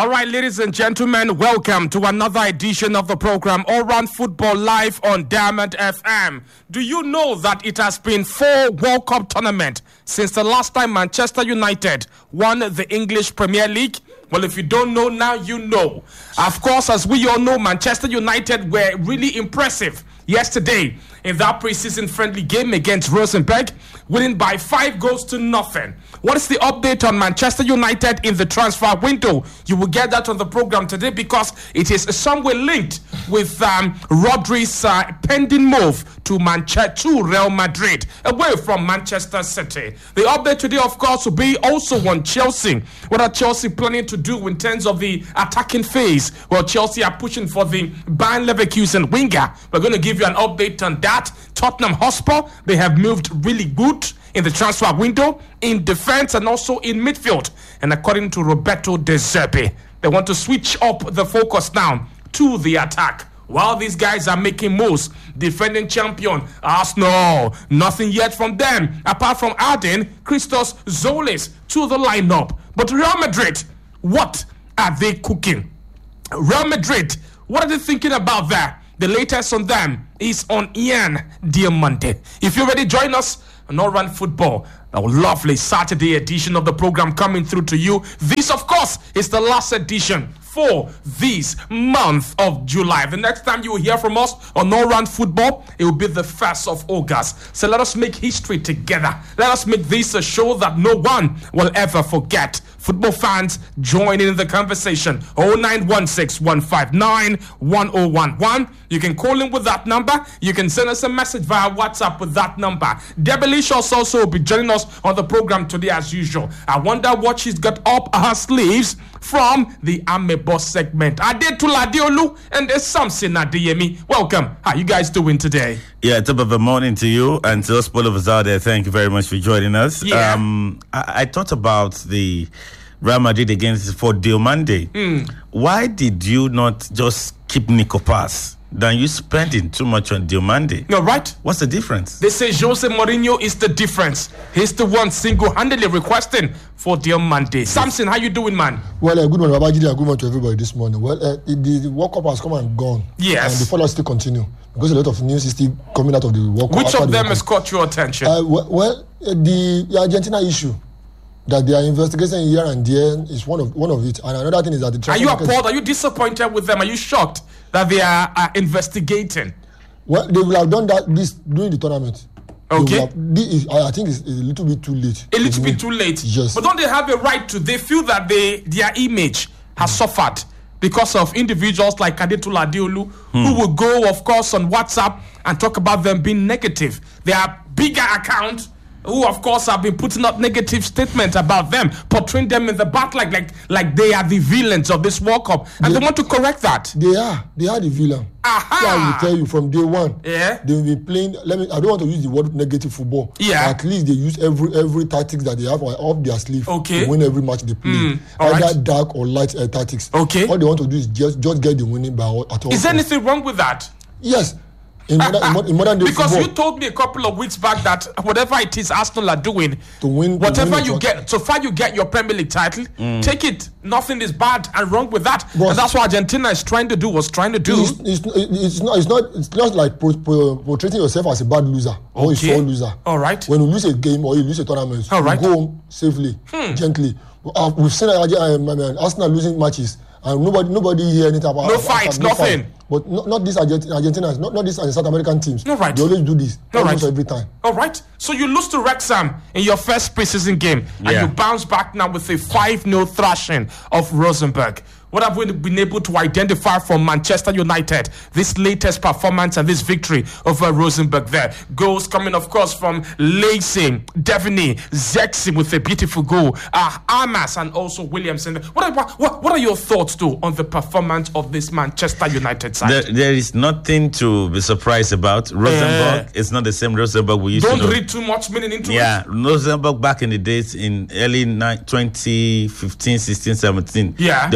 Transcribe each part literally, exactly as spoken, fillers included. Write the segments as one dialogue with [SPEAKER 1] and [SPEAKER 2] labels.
[SPEAKER 1] All right, ladies and gentlemen, welcome to another edition of the program All Round Football Live on Diamond F M. Do you know that it has been four World Cup tournaments since the last time Manchester United won the English Premier League? Well, if you don't know now, you know. Of course, as we all know, Manchester United were really impressive yesterday in that preseason friendly game against Rosenborg, winning by five goals to nothing. What is the update on Manchester United in the transfer window? You will get that on the program today because it is somewhere linked with um, Rodri's uh, pending move to Manchester, to Real Madrid, away from Manchester City. The update today, of course, will be also on Chelsea. What are Chelsea planning to do in terms of the attacking phase? Well, Chelsea are pushing for the Bayern Leverkusen winger. We're going to give you an update on that. Tottenham Hotspur, they have moved really good in the transfer window, in defense and also in midfield. And according to Roberto De Zerbi, they want to switch up the focus now to the attack. While these guys are making moves, defending champion Arsenal, nothing yet from them, apart from adding Christos Zolis to the lineup. But Real Madrid, what are they cooking? Real Madrid, what are they thinking about that? The latest on them is on Ian Diamante. If you already join us on All Round Football, a lovely Saturday edition of the program coming through to you. This, of course, is the last edition for this month of July. The next time you will hear from us on All Round Football, it will be the first of August. So let us make history together. Let us make this a show that no one will ever forget. Football fans, join in the conversation. oh nine one six, one five nine, one oh one one. You can call in with that number. You can send us a message via WhatsApp with that number. Debelicious also will be joining us on the program today as usual. I wonder what she's got up her sleeves from the Amebo segment. Adetula Diolu and there's Samson Adeyemi. Welcome. How you guys doing today?
[SPEAKER 2] Yeah, top of the morning to you and to us all of us out there. Thank you very much for joining us.
[SPEAKER 1] Yeah.
[SPEAKER 2] Um, I, I thought about the Real Madrid against for Diomande.
[SPEAKER 1] Mm.
[SPEAKER 2] Why did you not just keep Nico Pass than you spending too much on Diomande?
[SPEAKER 1] No, right?
[SPEAKER 2] What's the difference?
[SPEAKER 1] They say Jose Mourinho is the difference. He's the one single-handedly requesting for Diomande. Samson, how you doing, man?
[SPEAKER 3] Well, uh, good morning, Babajide, and good morning to everybody this morning. Well, uh, the, the World Cup has come and gone.
[SPEAKER 1] Yes.
[SPEAKER 3] And the follow-up still continue because a lot of news is still coming out of the World Cup.
[SPEAKER 1] Which of them has caught your attention?
[SPEAKER 3] Uh, well, well uh, the, the Argentina issue that they are investigating here and there is one of one of it. And another thing is that the
[SPEAKER 1] Are you appalled? Are you disappointed with them? Are you shocked that they are uh, investigating?
[SPEAKER 3] Well, they will have done that this during the tournament.
[SPEAKER 1] Okay.
[SPEAKER 3] Have, this is, I think it's, it's a little bit too late.
[SPEAKER 1] A little bit too late.
[SPEAKER 3] Yes.
[SPEAKER 1] But don't they have a right to? They feel that they their image has mm. suffered because of individuals like Adetula Diolu, mm. who will go, of course, on WhatsApp and talk about them being negative. There are bigger accounts who, of course, have been putting up negative statements about them, portraying them in the back like like like they are the villains of this World Cup, and they, they want to correct that.
[SPEAKER 3] They are, they are the villain.
[SPEAKER 1] Aha!
[SPEAKER 3] So I will tell you from day one.
[SPEAKER 1] Yeah.
[SPEAKER 3] They've been playing. Let me. I don't want to use the word negative football.
[SPEAKER 1] Yeah.
[SPEAKER 3] At least they use every every tactics that they have up their sleeve.
[SPEAKER 1] Okay.
[SPEAKER 3] To win every match they play.
[SPEAKER 1] Mm, all
[SPEAKER 3] Either
[SPEAKER 1] right.
[SPEAKER 3] dark or light uh, tactics.
[SPEAKER 1] Okay.
[SPEAKER 3] All they want to do is just just get the winning by all, at all.
[SPEAKER 1] Is there anything wrong with that?
[SPEAKER 3] Yes. In modern, in, in modern day
[SPEAKER 1] because
[SPEAKER 3] football,
[SPEAKER 1] you told me a couple of weeks back that whatever it is Arsenal are doing
[SPEAKER 3] to win,
[SPEAKER 1] whatever
[SPEAKER 3] to win
[SPEAKER 1] you get, so far you get your Premier League title, mm. take it. Nothing is bad and wrong with that, but and that's what Argentina is trying to do. Was trying to do.
[SPEAKER 3] It's, it's, it's not. It's not. It's not like pro, pro, portraying yourself as a bad loser or
[SPEAKER 1] okay.
[SPEAKER 3] a sore loser.
[SPEAKER 1] All right.
[SPEAKER 3] When you lose a game or you lose a tournament,
[SPEAKER 1] all
[SPEAKER 3] you
[SPEAKER 1] right.
[SPEAKER 3] go home safely,
[SPEAKER 1] hmm.
[SPEAKER 3] gently. Uh, we've seen uh, uh, Arsenal losing matches. And nobody, nobody hear anything about.
[SPEAKER 1] No fight,
[SPEAKER 3] no
[SPEAKER 1] nothing.
[SPEAKER 3] Fight. But not, not these Argent- Argentinians, not not these South American teams.
[SPEAKER 1] No right.
[SPEAKER 3] They always do this.
[SPEAKER 1] No
[SPEAKER 3] almost
[SPEAKER 1] right.
[SPEAKER 3] every time.
[SPEAKER 1] All right. So you lose to Wrexham in your first preseason game,
[SPEAKER 2] yeah.
[SPEAKER 1] and you bounce back now with a five nil thrashing of Rosenborg. What have we been able to identify from Manchester United, this latest performance and this victory over Rosenborg there? Goals coming, of course, from Lacey, Devaney, Zexi with a beautiful goal, uh, Amas and also Williamson. What are, what, what are your thoughts, though, on the performance of this Manchester United side?
[SPEAKER 2] There, there is nothing to be surprised about. Rosenborg uh, is not the same Rosenborg we used
[SPEAKER 1] don't
[SPEAKER 2] to know.
[SPEAKER 1] Don't read too much meaning into
[SPEAKER 2] yeah,
[SPEAKER 1] it.
[SPEAKER 2] Yeah, Rosenborg back in the days in early twenty fifteen, sixteen, seventeen.
[SPEAKER 1] Yeah.
[SPEAKER 2] They always win the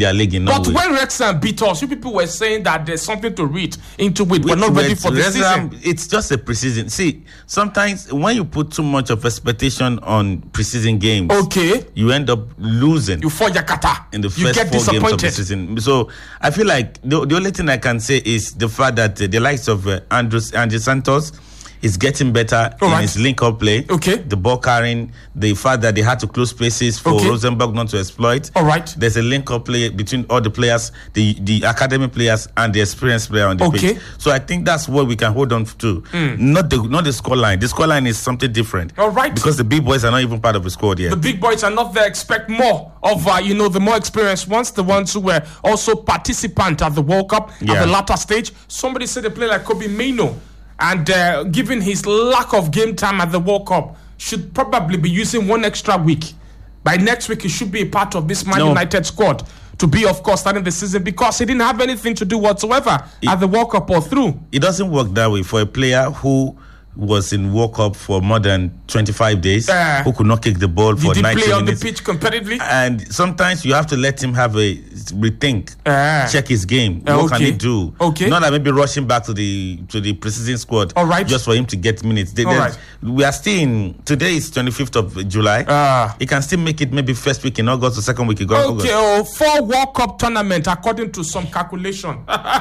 [SPEAKER 2] their league in
[SPEAKER 1] But
[SPEAKER 2] Norway.
[SPEAKER 1] when Wrexham beat us, you people were saying that there's something to read into it. We're
[SPEAKER 2] With-
[SPEAKER 1] not ready
[SPEAKER 2] with
[SPEAKER 1] for the
[SPEAKER 2] Wrexham,
[SPEAKER 1] season.
[SPEAKER 2] It's just a preseason. See, sometimes when you put too much of expectation on preseason games,
[SPEAKER 1] Okay.
[SPEAKER 2] you end up losing
[SPEAKER 1] You fall Yakata.
[SPEAKER 2] in the
[SPEAKER 1] you
[SPEAKER 2] first
[SPEAKER 1] get
[SPEAKER 2] four games of the
[SPEAKER 1] disappointed.
[SPEAKER 2] season. So I feel like the, the only thing I can say is the fact that uh, the likes of uh, Andres Andre Santos is getting better
[SPEAKER 1] All
[SPEAKER 2] in
[SPEAKER 1] right.
[SPEAKER 2] his link-up play.
[SPEAKER 1] Okay.
[SPEAKER 2] The ball carrying, the fact that they had to close spaces for
[SPEAKER 1] Okay.
[SPEAKER 2] Rosenborg not to exploit.
[SPEAKER 1] All right.
[SPEAKER 2] There's a link-up play between all the players, the the academy players and the experienced player on the
[SPEAKER 1] Okay.
[SPEAKER 2] pitch. So I think that's what we can hold on to. Not the not the scoreline. The scoreline is something different.
[SPEAKER 1] All right.
[SPEAKER 2] Because the big boys are not even part of the squad yet.
[SPEAKER 1] The big boys are not there. Expect more of, uh, you know, the more experienced ones, the ones who were also participant at the World Cup at
[SPEAKER 2] Yeah.
[SPEAKER 1] the latter stage. Somebody said a player like Kobe Maino, and uh, given his lack of game time at the World Cup, should probably be using one extra week. By next week, he should be a part of this Man
[SPEAKER 2] No.
[SPEAKER 1] United squad to be, of course, starting the season because he didn't have anything to do whatsoever at the World Cup or through.
[SPEAKER 2] It doesn't work that way for a player who was in World Cup for more than twenty-five days,
[SPEAKER 1] Uh,
[SPEAKER 2] who could not kick the ball for
[SPEAKER 1] Did he
[SPEAKER 2] ninety
[SPEAKER 1] play on the
[SPEAKER 2] minutes.
[SPEAKER 1] pitch competitively?
[SPEAKER 2] And sometimes you have to let him have a rethink,
[SPEAKER 1] Uh,
[SPEAKER 2] check his game.
[SPEAKER 1] uh,
[SPEAKER 2] what can
[SPEAKER 1] okay.
[SPEAKER 2] he do?
[SPEAKER 1] Okay.
[SPEAKER 2] Not that maybe rushing back to the to the preseason squad.
[SPEAKER 1] All right.
[SPEAKER 2] Just for him to get minutes. They,
[SPEAKER 1] All
[SPEAKER 2] they-
[SPEAKER 1] right.
[SPEAKER 2] We are still in. Today is twenty-fifth of July.
[SPEAKER 1] Ah.
[SPEAKER 2] he can still make it maybe first week in August or second week in August.
[SPEAKER 1] Okay, oh, four World Cup tournament, according to some calculation,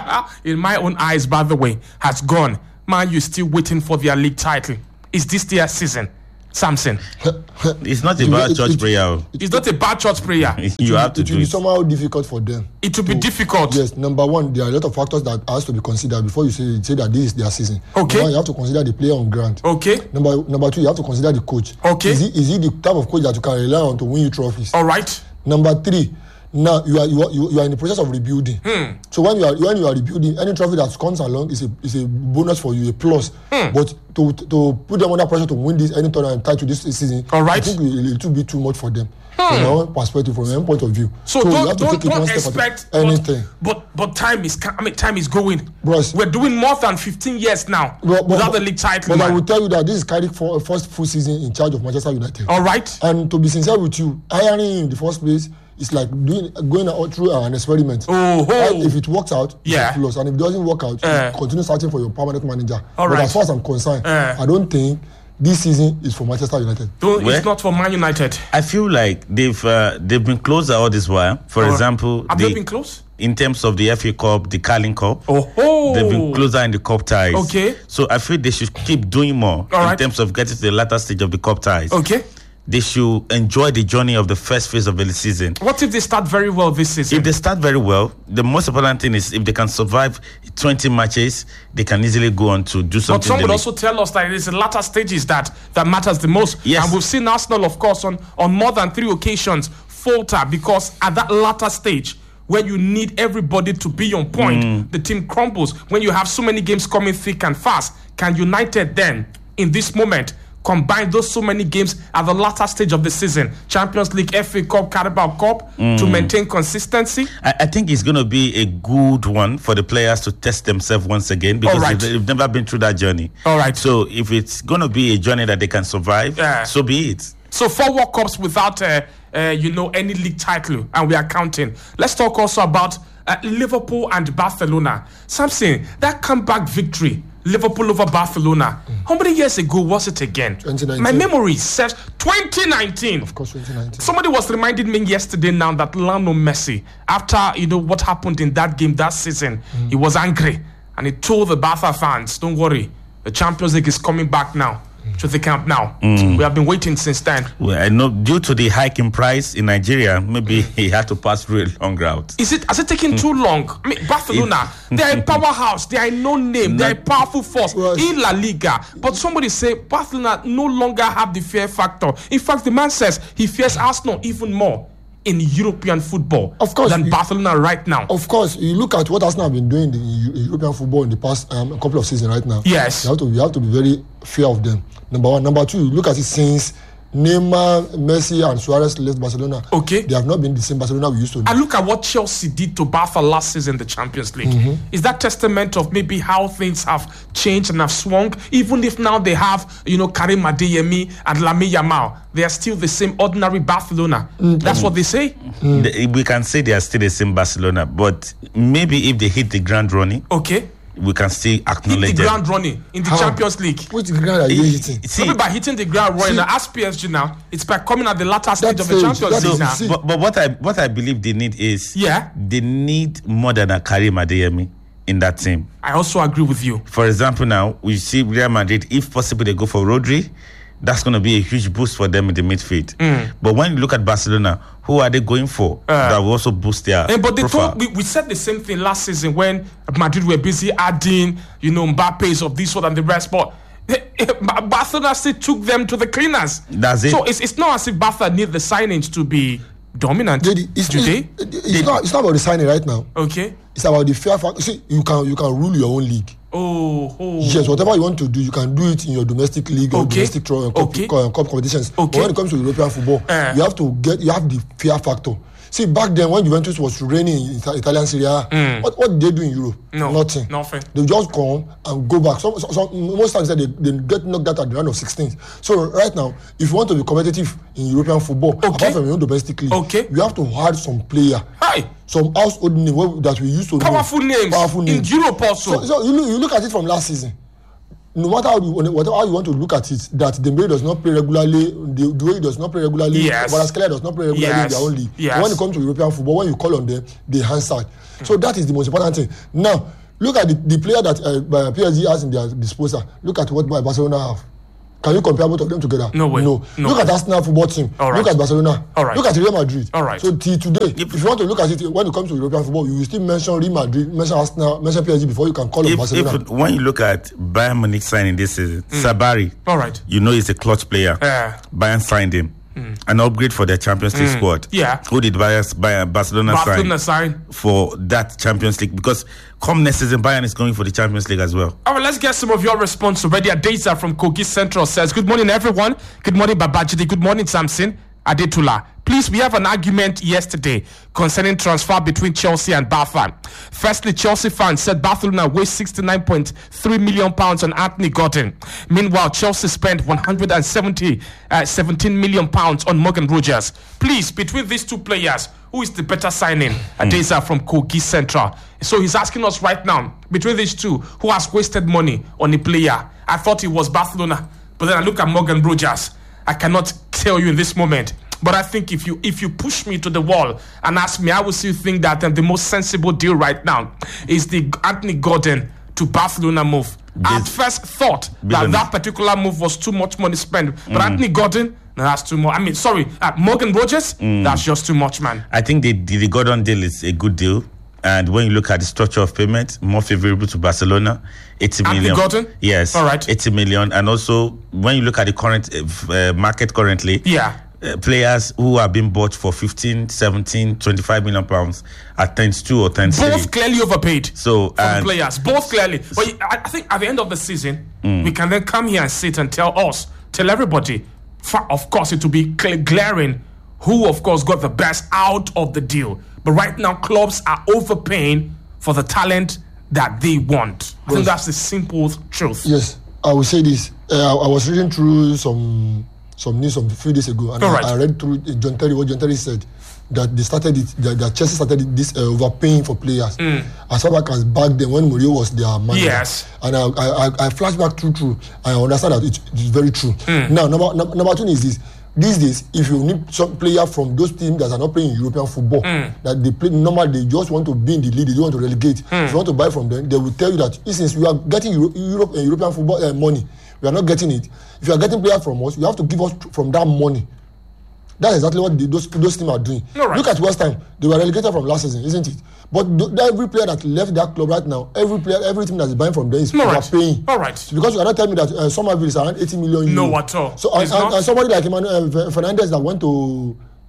[SPEAKER 1] in my own eyes, by the way, has gone. Man, you still waiting for their league title. Is this their season? Samson.
[SPEAKER 2] It's not
[SPEAKER 3] It-
[SPEAKER 2] about
[SPEAKER 3] it-
[SPEAKER 2] church
[SPEAKER 3] it-
[SPEAKER 2] prayer.
[SPEAKER 1] It's not a bad church prayer.
[SPEAKER 2] You have to
[SPEAKER 3] it
[SPEAKER 2] do
[SPEAKER 3] will be
[SPEAKER 2] it.
[SPEAKER 3] somehow difficult for them.
[SPEAKER 1] It will be difficult.
[SPEAKER 3] Yes, number one, there are a lot of factors that has to be considered before you say say that this is their season.
[SPEAKER 1] Okay.
[SPEAKER 3] Number one, you have to consider the player on ground.
[SPEAKER 1] Okay.
[SPEAKER 3] Number number two, you have to consider the coach.
[SPEAKER 1] Okay.
[SPEAKER 3] Is he is he the type of coach that you can rely on to win you trophies?
[SPEAKER 1] All right.
[SPEAKER 3] Number three, now you are you are you, you are in the process of rebuilding. So when you are when you are rebuilding, any trophy that comes along is a is a bonus for you, a plus. But to to put them under pressure to win this any tournament title this season,
[SPEAKER 1] All right.
[SPEAKER 3] I think it, it will be too much for them. From my own perspective, from my own point of view.
[SPEAKER 1] So,
[SPEAKER 3] you
[SPEAKER 1] don't
[SPEAKER 3] have to
[SPEAKER 1] don't,
[SPEAKER 3] take it
[SPEAKER 1] don't
[SPEAKER 3] one step at
[SPEAKER 1] expect
[SPEAKER 3] a- anything.
[SPEAKER 1] But, but but time is ca- I mean time is going.
[SPEAKER 3] Bros.
[SPEAKER 1] We're doing more than fifteen years now
[SPEAKER 3] But- but-
[SPEAKER 1] without the league title.
[SPEAKER 3] But I
[SPEAKER 1] man.
[SPEAKER 3] will tell you that this is Carrick for first full season in charge of Manchester United.
[SPEAKER 1] All right.
[SPEAKER 3] And to be sincere with you, hiring him in the first place is like doing going out through an experiment.
[SPEAKER 1] Oh,
[SPEAKER 3] Right?
[SPEAKER 1] oh.
[SPEAKER 3] If it works out, it's
[SPEAKER 1] Yeah.
[SPEAKER 3] a plus, and if it doesn't work out,
[SPEAKER 1] Eh.
[SPEAKER 3] you continue searching for your permanent manager.
[SPEAKER 1] All
[SPEAKER 3] but
[SPEAKER 1] right.
[SPEAKER 3] as far as I'm concerned,
[SPEAKER 1] Eh.
[SPEAKER 3] I don't think this season is for Manchester United.
[SPEAKER 1] Don't,
[SPEAKER 2] Where?
[SPEAKER 1] it's not for Man United.
[SPEAKER 2] I feel like they've uh, they've been closer all this while. For
[SPEAKER 1] All right.
[SPEAKER 2] example,
[SPEAKER 1] Have
[SPEAKER 2] the-
[SPEAKER 1] they been close?
[SPEAKER 2] in terms of the F A Cup, the Carling Cup.
[SPEAKER 1] Oh, oh.
[SPEAKER 2] They've been closer in the cup ties.
[SPEAKER 1] Okay.
[SPEAKER 2] So I feel they should keep doing more
[SPEAKER 1] All
[SPEAKER 2] in
[SPEAKER 1] right.
[SPEAKER 2] terms of getting to the latter stage of the cup ties.
[SPEAKER 1] Okay.
[SPEAKER 2] They should enjoy the journey of the first phase of the season.
[SPEAKER 1] What if they start very well this season?
[SPEAKER 2] If they start very well, the most important thing is if they can survive twenty matches, they can easily go on to do something.
[SPEAKER 1] But some
[SPEAKER 2] in
[SPEAKER 1] would
[SPEAKER 2] the
[SPEAKER 1] also tell us that it is the latter stages that, that matters the most.
[SPEAKER 2] Yes.
[SPEAKER 1] And we've seen Arsenal, of course, on, on more than three occasions falter because at that latter stage, where you need everybody to be on point,
[SPEAKER 2] Mm.
[SPEAKER 1] the team crumbles. When you have so many games coming thick and fast, can United then, in this moment, combine those so many games at the latter stage of the season, Champions League, F A Cup, Carabao Cup,
[SPEAKER 2] Mm.
[SPEAKER 1] to maintain consistency?
[SPEAKER 2] I, I think it's going to be a good one for the players to test themselves once again because
[SPEAKER 1] All right.
[SPEAKER 2] they've, they've never been through that journey.
[SPEAKER 1] All right.
[SPEAKER 2] So if it's going to be a journey that they can survive,
[SPEAKER 1] Yeah.
[SPEAKER 2] so be it.
[SPEAKER 1] So four World Cups without, uh, uh, you know, any league title, and we are counting. Let's talk also about uh, Liverpool and Barcelona. Something that comeback victory, Liverpool over Barcelona. How many years ago was it again?
[SPEAKER 3] twenty nineteen.
[SPEAKER 1] My memory says twenty nineteen.
[SPEAKER 3] Of course, twenty nineteen.
[SPEAKER 1] Somebody was reminding me yesterday now that Lionel Messi, after you know what happened in that game that season, he was angry and he told the Barca fans, "Don't worry, the Champions League is coming back now." To the camp now. We have been waiting since then.
[SPEAKER 2] Well, I know due to the hike in price in Nigeria, maybe he had to pass through a long route.
[SPEAKER 1] Is it has it taken too long? I mean, Barcelona, they are a powerhouse, they are no name, they are a powerful force
[SPEAKER 3] Well,
[SPEAKER 1] in La Liga. But somebody say Barcelona no longer have the fear factor. In fact, the man says he fears Arsenal even more in European football
[SPEAKER 3] Of course,
[SPEAKER 1] than
[SPEAKER 3] you-
[SPEAKER 1] Barcelona right now.
[SPEAKER 3] Of course, you look at what Arsenal have been doing in Eu- European football in the past um, couple of seasons right now.
[SPEAKER 1] Yes.
[SPEAKER 3] You have to you have to be very fear of them. Number one. Number two, you look at it since Neymar, Messi, and Suarez left Barcelona.
[SPEAKER 1] Okay.
[SPEAKER 3] They have not been the same Barcelona we used to know.
[SPEAKER 1] And look at what Chelsea did to Barca last season in the Champions League. Mm-hmm. Is that testament of maybe how things have changed and have swung? Even if now they have, you know, Karim Adeyemi and Lamine Yamal, they are still the same ordinary Barcelona. Mm-hmm. That's what they say.
[SPEAKER 2] Mm-hmm. We can say they are still the same Barcelona, but maybe if they hit the ground running,
[SPEAKER 1] okay,
[SPEAKER 2] we can still acknowledge
[SPEAKER 1] hit the
[SPEAKER 2] them.
[SPEAKER 1] ground running in the
[SPEAKER 3] How?
[SPEAKER 1] Champions League.
[SPEAKER 3] Which ground are you hitting?
[SPEAKER 2] See,
[SPEAKER 1] Not by hitting the ground running.
[SPEAKER 3] See,
[SPEAKER 1] Now, as P S G now, it's by coming at the latter stage of the
[SPEAKER 3] stage,
[SPEAKER 1] Champions
[SPEAKER 3] that
[SPEAKER 1] League now.
[SPEAKER 3] is-
[SPEAKER 2] but, but what I what I believe they need is
[SPEAKER 1] Yeah.
[SPEAKER 2] they need more than a Karim Adeyemi in that team.
[SPEAKER 1] I also agree with you.
[SPEAKER 2] For example, now we see Real Madrid. If possible, they go for Rodri. That's going to be a huge boost for them in the midfield. Mm. But when you look at Barcelona, who are they going for? Uh, that will also boost their
[SPEAKER 1] and but they
[SPEAKER 2] profile.
[SPEAKER 1] told, we, we said the same thing last season when Madrid were busy adding, you know, Mbappe's of this one and the rest. But Barcelona still took them to the cleaners.
[SPEAKER 2] That's it.
[SPEAKER 1] So it's, it's not as if Barca need the signings to be dominant.
[SPEAKER 3] They- it's,
[SPEAKER 1] do they?
[SPEAKER 3] it's, it's, not, it's not about the signing right now.
[SPEAKER 1] Okay.
[SPEAKER 3] It's about the fair factor. See, you can you can rule your own league.
[SPEAKER 1] Oh, oh.
[SPEAKER 3] Yes, whatever you want to do, you can do it in your domestic league or
[SPEAKER 1] Okay.
[SPEAKER 3] domestic tro- uh, cup,
[SPEAKER 1] Okay.
[SPEAKER 3] uh, cup competitions.
[SPEAKER 1] Okay.
[SPEAKER 3] But when it comes to European football,
[SPEAKER 1] Uh.
[SPEAKER 3] you have to get you have the fear factor. See, back then when Juventus was reigning in Ita- Italian Serie A,
[SPEAKER 1] Mm.
[SPEAKER 3] what, what did they do in Europe?
[SPEAKER 1] No,
[SPEAKER 3] Nothing.
[SPEAKER 1] nothing.
[SPEAKER 3] They just come and go back. Some, some, some, most times they, they get knocked out at the round of sixteen. So right now, if you want to be competitive in European football,
[SPEAKER 1] Okay.
[SPEAKER 3] apart from your own domestic league,
[SPEAKER 1] Okay.
[SPEAKER 3] you have to add some player.
[SPEAKER 1] Hi.
[SPEAKER 3] Some household name wey- that we used to
[SPEAKER 1] Powerful
[SPEAKER 3] know.
[SPEAKER 1] names.
[SPEAKER 3] Powerful
[SPEAKER 1] In
[SPEAKER 3] names.
[SPEAKER 1] Europe also.
[SPEAKER 3] So, so you, look, you look at it from last season. No matter how you, whatever how you want to look at it, that Dembele does not play regularly, the, the way he does not play regularly,
[SPEAKER 1] Yes.
[SPEAKER 3] Kvaratskhelia does not play regularly
[SPEAKER 1] Yes.
[SPEAKER 3] in their own league.
[SPEAKER 1] Yes.
[SPEAKER 3] When it comes to European football, when you call on them, they answer. Mm. So that is the most important thing. Now, look at the, the player that uh, P S G has in their disposal. Look at what Barcelona have. Can you compare both of them together?
[SPEAKER 1] No way.
[SPEAKER 3] No.
[SPEAKER 1] No
[SPEAKER 3] look
[SPEAKER 1] way.
[SPEAKER 3] at Arsenal football team.
[SPEAKER 1] All right.
[SPEAKER 3] Look at Barcelona.
[SPEAKER 1] All right.
[SPEAKER 3] Look at Real Madrid.
[SPEAKER 1] All right.
[SPEAKER 3] So till today, if you want to look at it when it comes to European football, you will still mention Real Madrid, mention Arsenal, mention P S G before you can call on
[SPEAKER 2] If,
[SPEAKER 3] Barcelona.
[SPEAKER 2] if when you look at Bayern Munich signing this season, Sabari,
[SPEAKER 1] All right.
[SPEAKER 2] you know he's a clutch player.
[SPEAKER 1] Yeah.
[SPEAKER 2] Bayern signed him. An upgrade for their Champions League squad.
[SPEAKER 1] Yeah.
[SPEAKER 2] Who did Bayern, Bayern, Barcelona,
[SPEAKER 1] Barcelona
[SPEAKER 2] sign
[SPEAKER 1] sign.
[SPEAKER 2] for that Champions League? Because come next season, Bayern is going for the Champions League as well.
[SPEAKER 1] All right, let's get some of your response already. Adesa from Kogi Central says, good morning, everyone. Good morning, Babajide. Good morning, Samson. Adetula. Please, we have an argument yesterday concerning transfer between Chelsea and Barca. Firstly, Chelsea fans said Barcelona wastes sixty-nine point three million pounds on Anthony Gordon. Meanwhile, Chelsea spent one hundred seventy, uh, seventeen million pounds on Morgan Rogers. Please, between these two players, who is the better signing? Adesa from Kogi Central. So he's asking us right now, between these two, who has wasted money on a player? I thought it was Barcelona, but then I look at Morgan Rogers. I cannot tell you in this moment. But I think if you if you push me to the wall and ask me, I will still think that um, the most sensible deal right now is the Anthony Gordon to Barcelona move. I at first thought that that particular move was too much money spent. But mm. Anthony Gordon, no, that's too much. I mean, sorry, uh, Morgan Rogers, mm. that's just too much, man.
[SPEAKER 2] I think the, the, the Gordon deal is a good deal. And when you look at the structure of payment, more favorable to Barcelona, eighty
[SPEAKER 1] Anthony
[SPEAKER 2] million.
[SPEAKER 1] Gordon?
[SPEAKER 2] Yes.
[SPEAKER 1] All right.
[SPEAKER 2] eighty million. And also, when you look at the current uh, market currently,
[SPEAKER 1] yeah.
[SPEAKER 2] Uh, players who are being bought for fifteen, seventeen, twenty-five million pounds at times two or times three.
[SPEAKER 1] Both clearly overpaid.
[SPEAKER 2] So,
[SPEAKER 1] for
[SPEAKER 2] and
[SPEAKER 1] the players, both clearly. But I I think at the end of the season, mm. we can then come here and sit and tell us, tell everybody, for, of course, it will be cl- glaring who, of course, got the best out of the deal. But right now, clubs are overpaying for the talent that they want. I yes. think that's the simple truth.
[SPEAKER 3] Yes, I will say this. Uh, I was reading through some some news a few days ago, and I,
[SPEAKER 1] right.
[SPEAKER 3] I read through John Terry, what John Terry said, that they started it, that, that Chelsea started this uh, overpaying for players. Mm. As far back as back then when Mourinho was their manager. Yes. And I, I, I flash back through, through, I understand that it, it's very true. Mm. Now, number, number, number two is this. These days, if you need some player from those teams that are not playing European football, mm. that they play normal, they just want to be in the league, they don't want to relegate. Mm. If you want to buy from them, they will tell you that since you are getting Euro- Europe, uh, European football uh, money, we are not getting it. If you are getting players from us, you have to give us from that money. That's exactly what the, those those teams are doing. Right. Look at West Ham; they were relegated from last season, isn't it? But th- every player that left that club right now, every player, every team that is buying from them is paying.
[SPEAKER 1] All right.
[SPEAKER 3] So because you cannot tell me that uh, Somerville is around eighty million.
[SPEAKER 1] No, at all.
[SPEAKER 3] So and, and, and somebody like Emmanuel uh, Fernandez that went to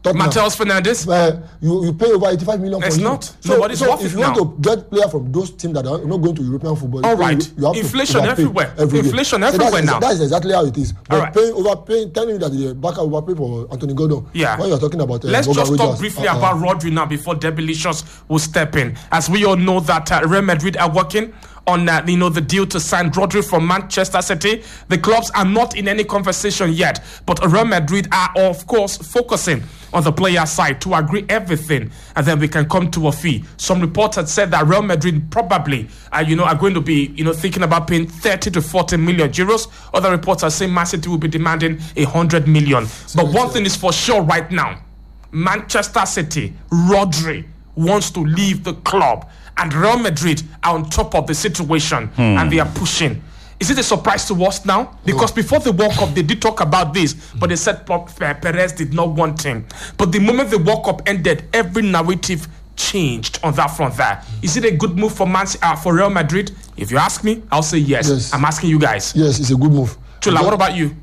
[SPEAKER 3] Tottenham.
[SPEAKER 1] Mateus Fernandes.
[SPEAKER 3] Uh, you you pay over eighty-five million for
[SPEAKER 1] It's
[SPEAKER 3] him.
[SPEAKER 1] not.
[SPEAKER 3] So,
[SPEAKER 1] Nobody's
[SPEAKER 3] so
[SPEAKER 1] worth
[SPEAKER 3] if
[SPEAKER 1] it
[SPEAKER 3] you want
[SPEAKER 1] now.
[SPEAKER 3] to get player from those teams that are not going to European football,
[SPEAKER 1] All
[SPEAKER 3] you,
[SPEAKER 1] right.
[SPEAKER 3] you have
[SPEAKER 1] Inflation
[SPEAKER 3] to overpay
[SPEAKER 1] everywhere.
[SPEAKER 3] every year.
[SPEAKER 1] Inflation
[SPEAKER 3] so
[SPEAKER 1] everywhere
[SPEAKER 3] that's,
[SPEAKER 1] now.
[SPEAKER 3] That's exactly how it is. But
[SPEAKER 1] All right.
[SPEAKER 3] paying overpaying, telling you that the back overpay for Anthony Gordon.
[SPEAKER 1] Yeah.
[SPEAKER 3] When you're talking about uh,
[SPEAKER 1] Let's
[SPEAKER 3] Morgan
[SPEAKER 1] just talk
[SPEAKER 3] Rogers,
[SPEAKER 1] briefly
[SPEAKER 3] uh,
[SPEAKER 1] about Rodri now before Debilicious will step in. As we all know that uh, Real Madrid are working on uh, you know the deal to sign Rodri from Manchester City. The clubs are not in any conversation yet, but Real Madrid are of course focusing on the player side to agree everything, and then we can come to a fee. Some reports had said that Real Madrid probably uh, you know are going to be you know thinking about paying thirty to forty million euros. Other reports are saying Man City will be demanding a hundred million. But one thing is for sure right now, Manchester City, Rodri wants to leave the club, and Real Madrid are on top of the situation, hmm. and they are pushing. Is it a surprise to us now? Because before the World Cup, they did talk about this, but they said Perez did not want him. But the moment the World Cup ended, every narrative changed on that front there. Is it a good move for Man uh, for Real Madrid? If you ask me, I'll say yes. yes. I'm asking you guys.
[SPEAKER 3] Yes, it's a good move.
[SPEAKER 1] Chula, what about you?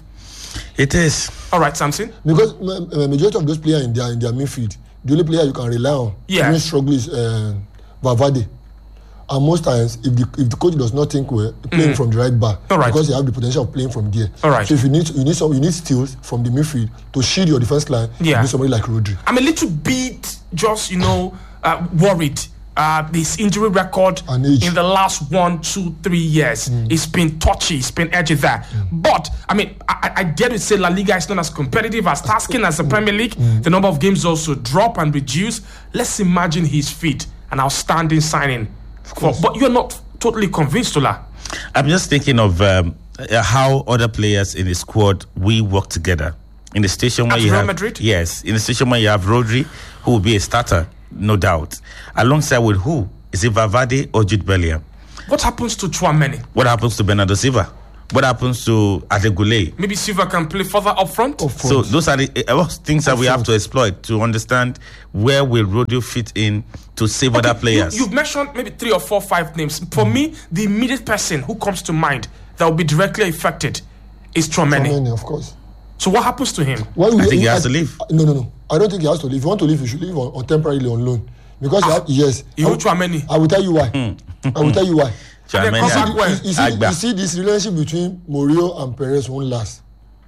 [SPEAKER 2] It is.
[SPEAKER 1] All right, Samson.
[SPEAKER 3] Because the majority of those players in their in their midfield, the only player you can rely on
[SPEAKER 1] yeah.
[SPEAKER 3] during struggle is uh, Valverde. And most times, if the if the coach does not think well, playing mm. from the right back,
[SPEAKER 1] right.
[SPEAKER 3] because you have the potential of playing from there.
[SPEAKER 1] All right.
[SPEAKER 3] So if you need you need some you need steals from the midfield to shield your defense line,
[SPEAKER 1] yeah.
[SPEAKER 3] you need somebody like Rodri.
[SPEAKER 1] I'm a little bit just you know uh, worried. Uh, this injury record in the last one, two, three years, mm. it's been touchy, it's been edgy there. Mm. But I mean, I, I dare to say La Liga is not as competitive as tasking as the mm. Premier League. Mm. The number of games also drop and reduce. Let's imagine his feat, an outstanding signing. For, but you're not totally convinced, Ola.
[SPEAKER 2] I'm just thinking of um, how other players in the squad we work together. In the station where
[SPEAKER 1] At
[SPEAKER 2] you
[SPEAKER 1] Real
[SPEAKER 2] have
[SPEAKER 1] Madrid?
[SPEAKER 2] Yes, in the station where you have Rodri, who will be a starter, no doubt. Alongside with who? Is it Valverde or Jude Bellingham?
[SPEAKER 1] What happens to Tchouameni?
[SPEAKER 2] What happens to Bernardo Silva? What happens to Adegoulé?
[SPEAKER 1] Maybe Silva can play further up front.
[SPEAKER 3] Up front.
[SPEAKER 2] So those are the uh, things that
[SPEAKER 3] up
[SPEAKER 2] we
[SPEAKER 3] front.
[SPEAKER 2] have to exploit to understand where will Rodri fit in to save okay, other players.
[SPEAKER 1] You, you've mentioned maybe three or four, five names. For mm. me, the immediate person who comes to mind that will be directly affected is Tchouameni.
[SPEAKER 3] Tchouameni, of course.
[SPEAKER 1] So what happens to him?
[SPEAKER 3] Well,
[SPEAKER 2] I think
[SPEAKER 3] he,
[SPEAKER 2] he has
[SPEAKER 3] I,
[SPEAKER 2] to leave.
[SPEAKER 3] No, no, no. I don't think he has to leave. If you want to leave, you should leave on, on temporarily on loan. Because
[SPEAKER 1] ah,
[SPEAKER 3] you have, yes.
[SPEAKER 1] You know Tchouameni.
[SPEAKER 3] I will tell you why. I will tell you why.
[SPEAKER 1] And then come back when?
[SPEAKER 3] You, you, see, you see this relationship between Mourinho and Perez won't last.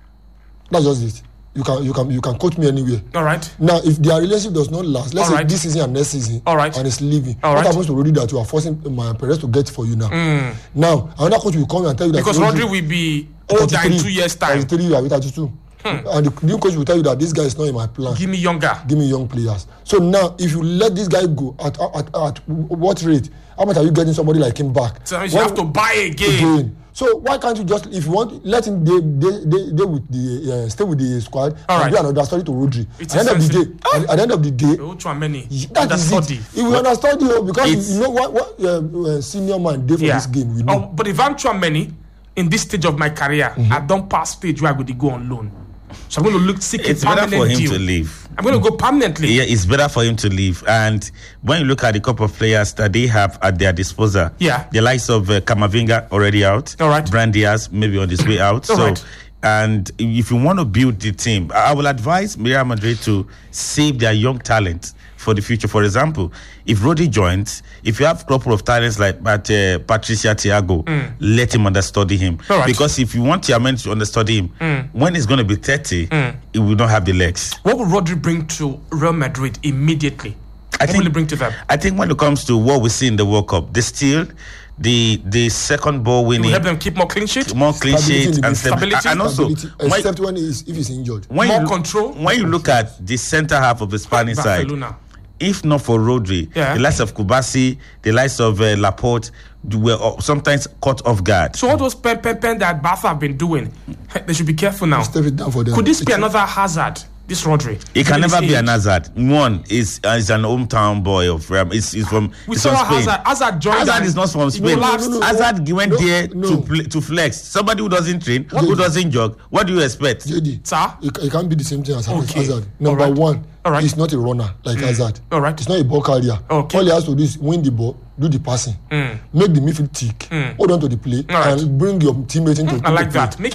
[SPEAKER 3] That's just it. You can you can you can quote me anywhere.
[SPEAKER 1] All right.
[SPEAKER 3] Now, if their relationship does not last, let's
[SPEAKER 1] All
[SPEAKER 3] say
[SPEAKER 1] right.
[SPEAKER 3] this season and next season,
[SPEAKER 1] All right.
[SPEAKER 3] and it's leaving.
[SPEAKER 1] All
[SPEAKER 3] what
[SPEAKER 1] right.
[SPEAKER 3] happens to Rodri that you are forcing my Perez to get for you now?
[SPEAKER 1] Mm.
[SPEAKER 3] Now, another coach will come and tell you that
[SPEAKER 1] Because Rodri will be older in two years' time.
[SPEAKER 3] thirty-three, you are thirty-two. Hmm. And the new coach will tell you that this guy is not in my plan.
[SPEAKER 1] Give me younger.
[SPEAKER 3] Give me young players. So now, if you let this guy go, at at, at what rate? How much are you getting somebody like him back?
[SPEAKER 1] So you have to buy again.
[SPEAKER 3] again. So why can't you just, if you want, let him they they they, they with the uh, stay with the squad
[SPEAKER 1] All
[SPEAKER 3] and
[SPEAKER 1] right.
[SPEAKER 3] do another story to Rodri.
[SPEAKER 1] It's
[SPEAKER 3] At the end of the day,
[SPEAKER 1] ah.
[SPEAKER 3] at, at the end of the day,
[SPEAKER 1] Oh, Tchouameni.
[SPEAKER 3] that is
[SPEAKER 1] Understudy.
[SPEAKER 3] it. He will understand you because
[SPEAKER 2] It's-
[SPEAKER 3] you know what what uh, uh, senior man did for
[SPEAKER 1] Yeah.
[SPEAKER 3] this game. We
[SPEAKER 1] Oh,
[SPEAKER 3] know.
[SPEAKER 1] but if I'm Tchouameni in this stage of my career, mm-hmm. I don't pass stage where I go to go on loan. So I'm going to look seek
[SPEAKER 2] It's
[SPEAKER 1] a
[SPEAKER 2] better
[SPEAKER 1] permanent
[SPEAKER 2] for him
[SPEAKER 1] deal.
[SPEAKER 2] to leave.
[SPEAKER 1] I'm going to go permanently.
[SPEAKER 2] Yeah, it's better for him to leave. And when you look at the couple of players that they have at their disposal,
[SPEAKER 1] Yeah.
[SPEAKER 2] the likes of uh, Camavinga already out.
[SPEAKER 1] All right.
[SPEAKER 2] Brand Diaz maybe on his way out.
[SPEAKER 1] All
[SPEAKER 2] so,
[SPEAKER 1] right.
[SPEAKER 2] and if you want to build the team, I will advise Real Madrid to save their young talent for the future. For example, if Rodri joins, if you have a couple of talents like uh, Patricia Thiago, mm. let him understudy him.
[SPEAKER 1] Right.
[SPEAKER 2] Because if you want your man to understudy him, mm. when he's going to be thirty,
[SPEAKER 1] mm.
[SPEAKER 2] he will not have the legs.
[SPEAKER 1] What will Rodri bring to Real Madrid immediately?
[SPEAKER 2] I
[SPEAKER 1] what
[SPEAKER 2] think,
[SPEAKER 1] will he bring to them?
[SPEAKER 2] I think when it comes to what we see in the World Cup, the steal, the the second ball
[SPEAKER 1] It
[SPEAKER 2] winning,
[SPEAKER 1] will help them keep more clean sheet.
[SPEAKER 2] more clean
[SPEAKER 3] Stability in
[SPEAKER 2] sheet
[SPEAKER 3] the
[SPEAKER 2] and
[SPEAKER 3] midfield.
[SPEAKER 2] stability.
[SPEAKER 1] Stability.
[SPEAKER 2] And also,
[SPEAKER 3] Stability,
[SPEAKER 2] when,
[SPEAKER 3] except when he is if he's injured.
[SPEAKER 2] when
[SPEAKER 1] More
[SPEAKER 2] you,
[SPEAKER 1] control.
[SPEAKER 2] When you look at the center half of the Spanish side,
[SPEAKER 1] Barcelona.
[SPEAKER 2] if not for Rodri,
[SPEAKER 1] Yeah.
[SPEAKER 2] the likes of Kubasi, the likes of uh, Laporte were uh, sometimes caught off guard.
[SPEAKER 1] So all those pen pen pen that Barca have been doing, they should be careful now.
[SPEAKER 3] Step it down for them.
[SPEAKER 1] Could this be
[SPEAKER 3] It's-
[SPEAKER 1] another hazard? This Rodri.
[SPEAKER 2] It can
[SPEAKER 1] Given
[SPEAKER 2] never
[SPEAKER 1] his
[SPEAKER 2] be
[SPEAKER 1] age.
[SPEAKER 2] an hazard. One is uh, is an hometown boy of um, it's, it's from
[SPEAKER 1] We
[SPEAKER 2] it's
[SPEAKER 1] saw
[SPEAKER 2] from Spain.
[SPEAKER 1] Hazard. Hazard joined.
[SPEAKER 2] Hazard
[SPEAKER 1] and
[SPEAKER 2] is not from
[SPEAKER 1] he
[SPEAKER 2] Spain.
[SPEAKER 1] collapsed.
[SPEAKER 3] No, no, no.
[SPEAKER 2] Hazard went
[SPEAKER 3] No,
[SPEAKER 2] there
[SPEAKER 3] no.
[SPEAKER 2] to play, to flex. Somebody who doesn't train,
[SPEAKER 3] What?
[SPEAKER 2] who doesn't jog. What do you expect?
[SPEAKER 3] J D,
[SPEAKER 1] Sir?
[SPEAKER 3] it, it can't be the same thing as
[SPEAKER 1] Okay.
[SPEAKER 3] Hazard. Number
[SPEAKER 1] All right.
[SPEAKER 3] one,
[SPEAKER 1] All right.
[SPEAKER 3] he's not a runner like Hazard.
[SPEAKER 1] All right.
[SPEAKER 3] He's not a ball carrier.
[SPEAKER 1] Okay.
[SPEAKER 3] All he has to do is win the ball, do the passing,
[SPEAKER 1] Mm.
[SPEAKER 3] make the midfield tick,
[SPEAKER 1] Mm.
[SPEAKER 3] hold on to the play,
[SPEAKER 1] All right.
[SPEAKER 3] and bring your teammates into
[SPEAKER 1] I
[SPEAKER 3] into
[SPEAKER 1] like
[SPEAKER 3] play.
[SPEAKER 1] that. Make it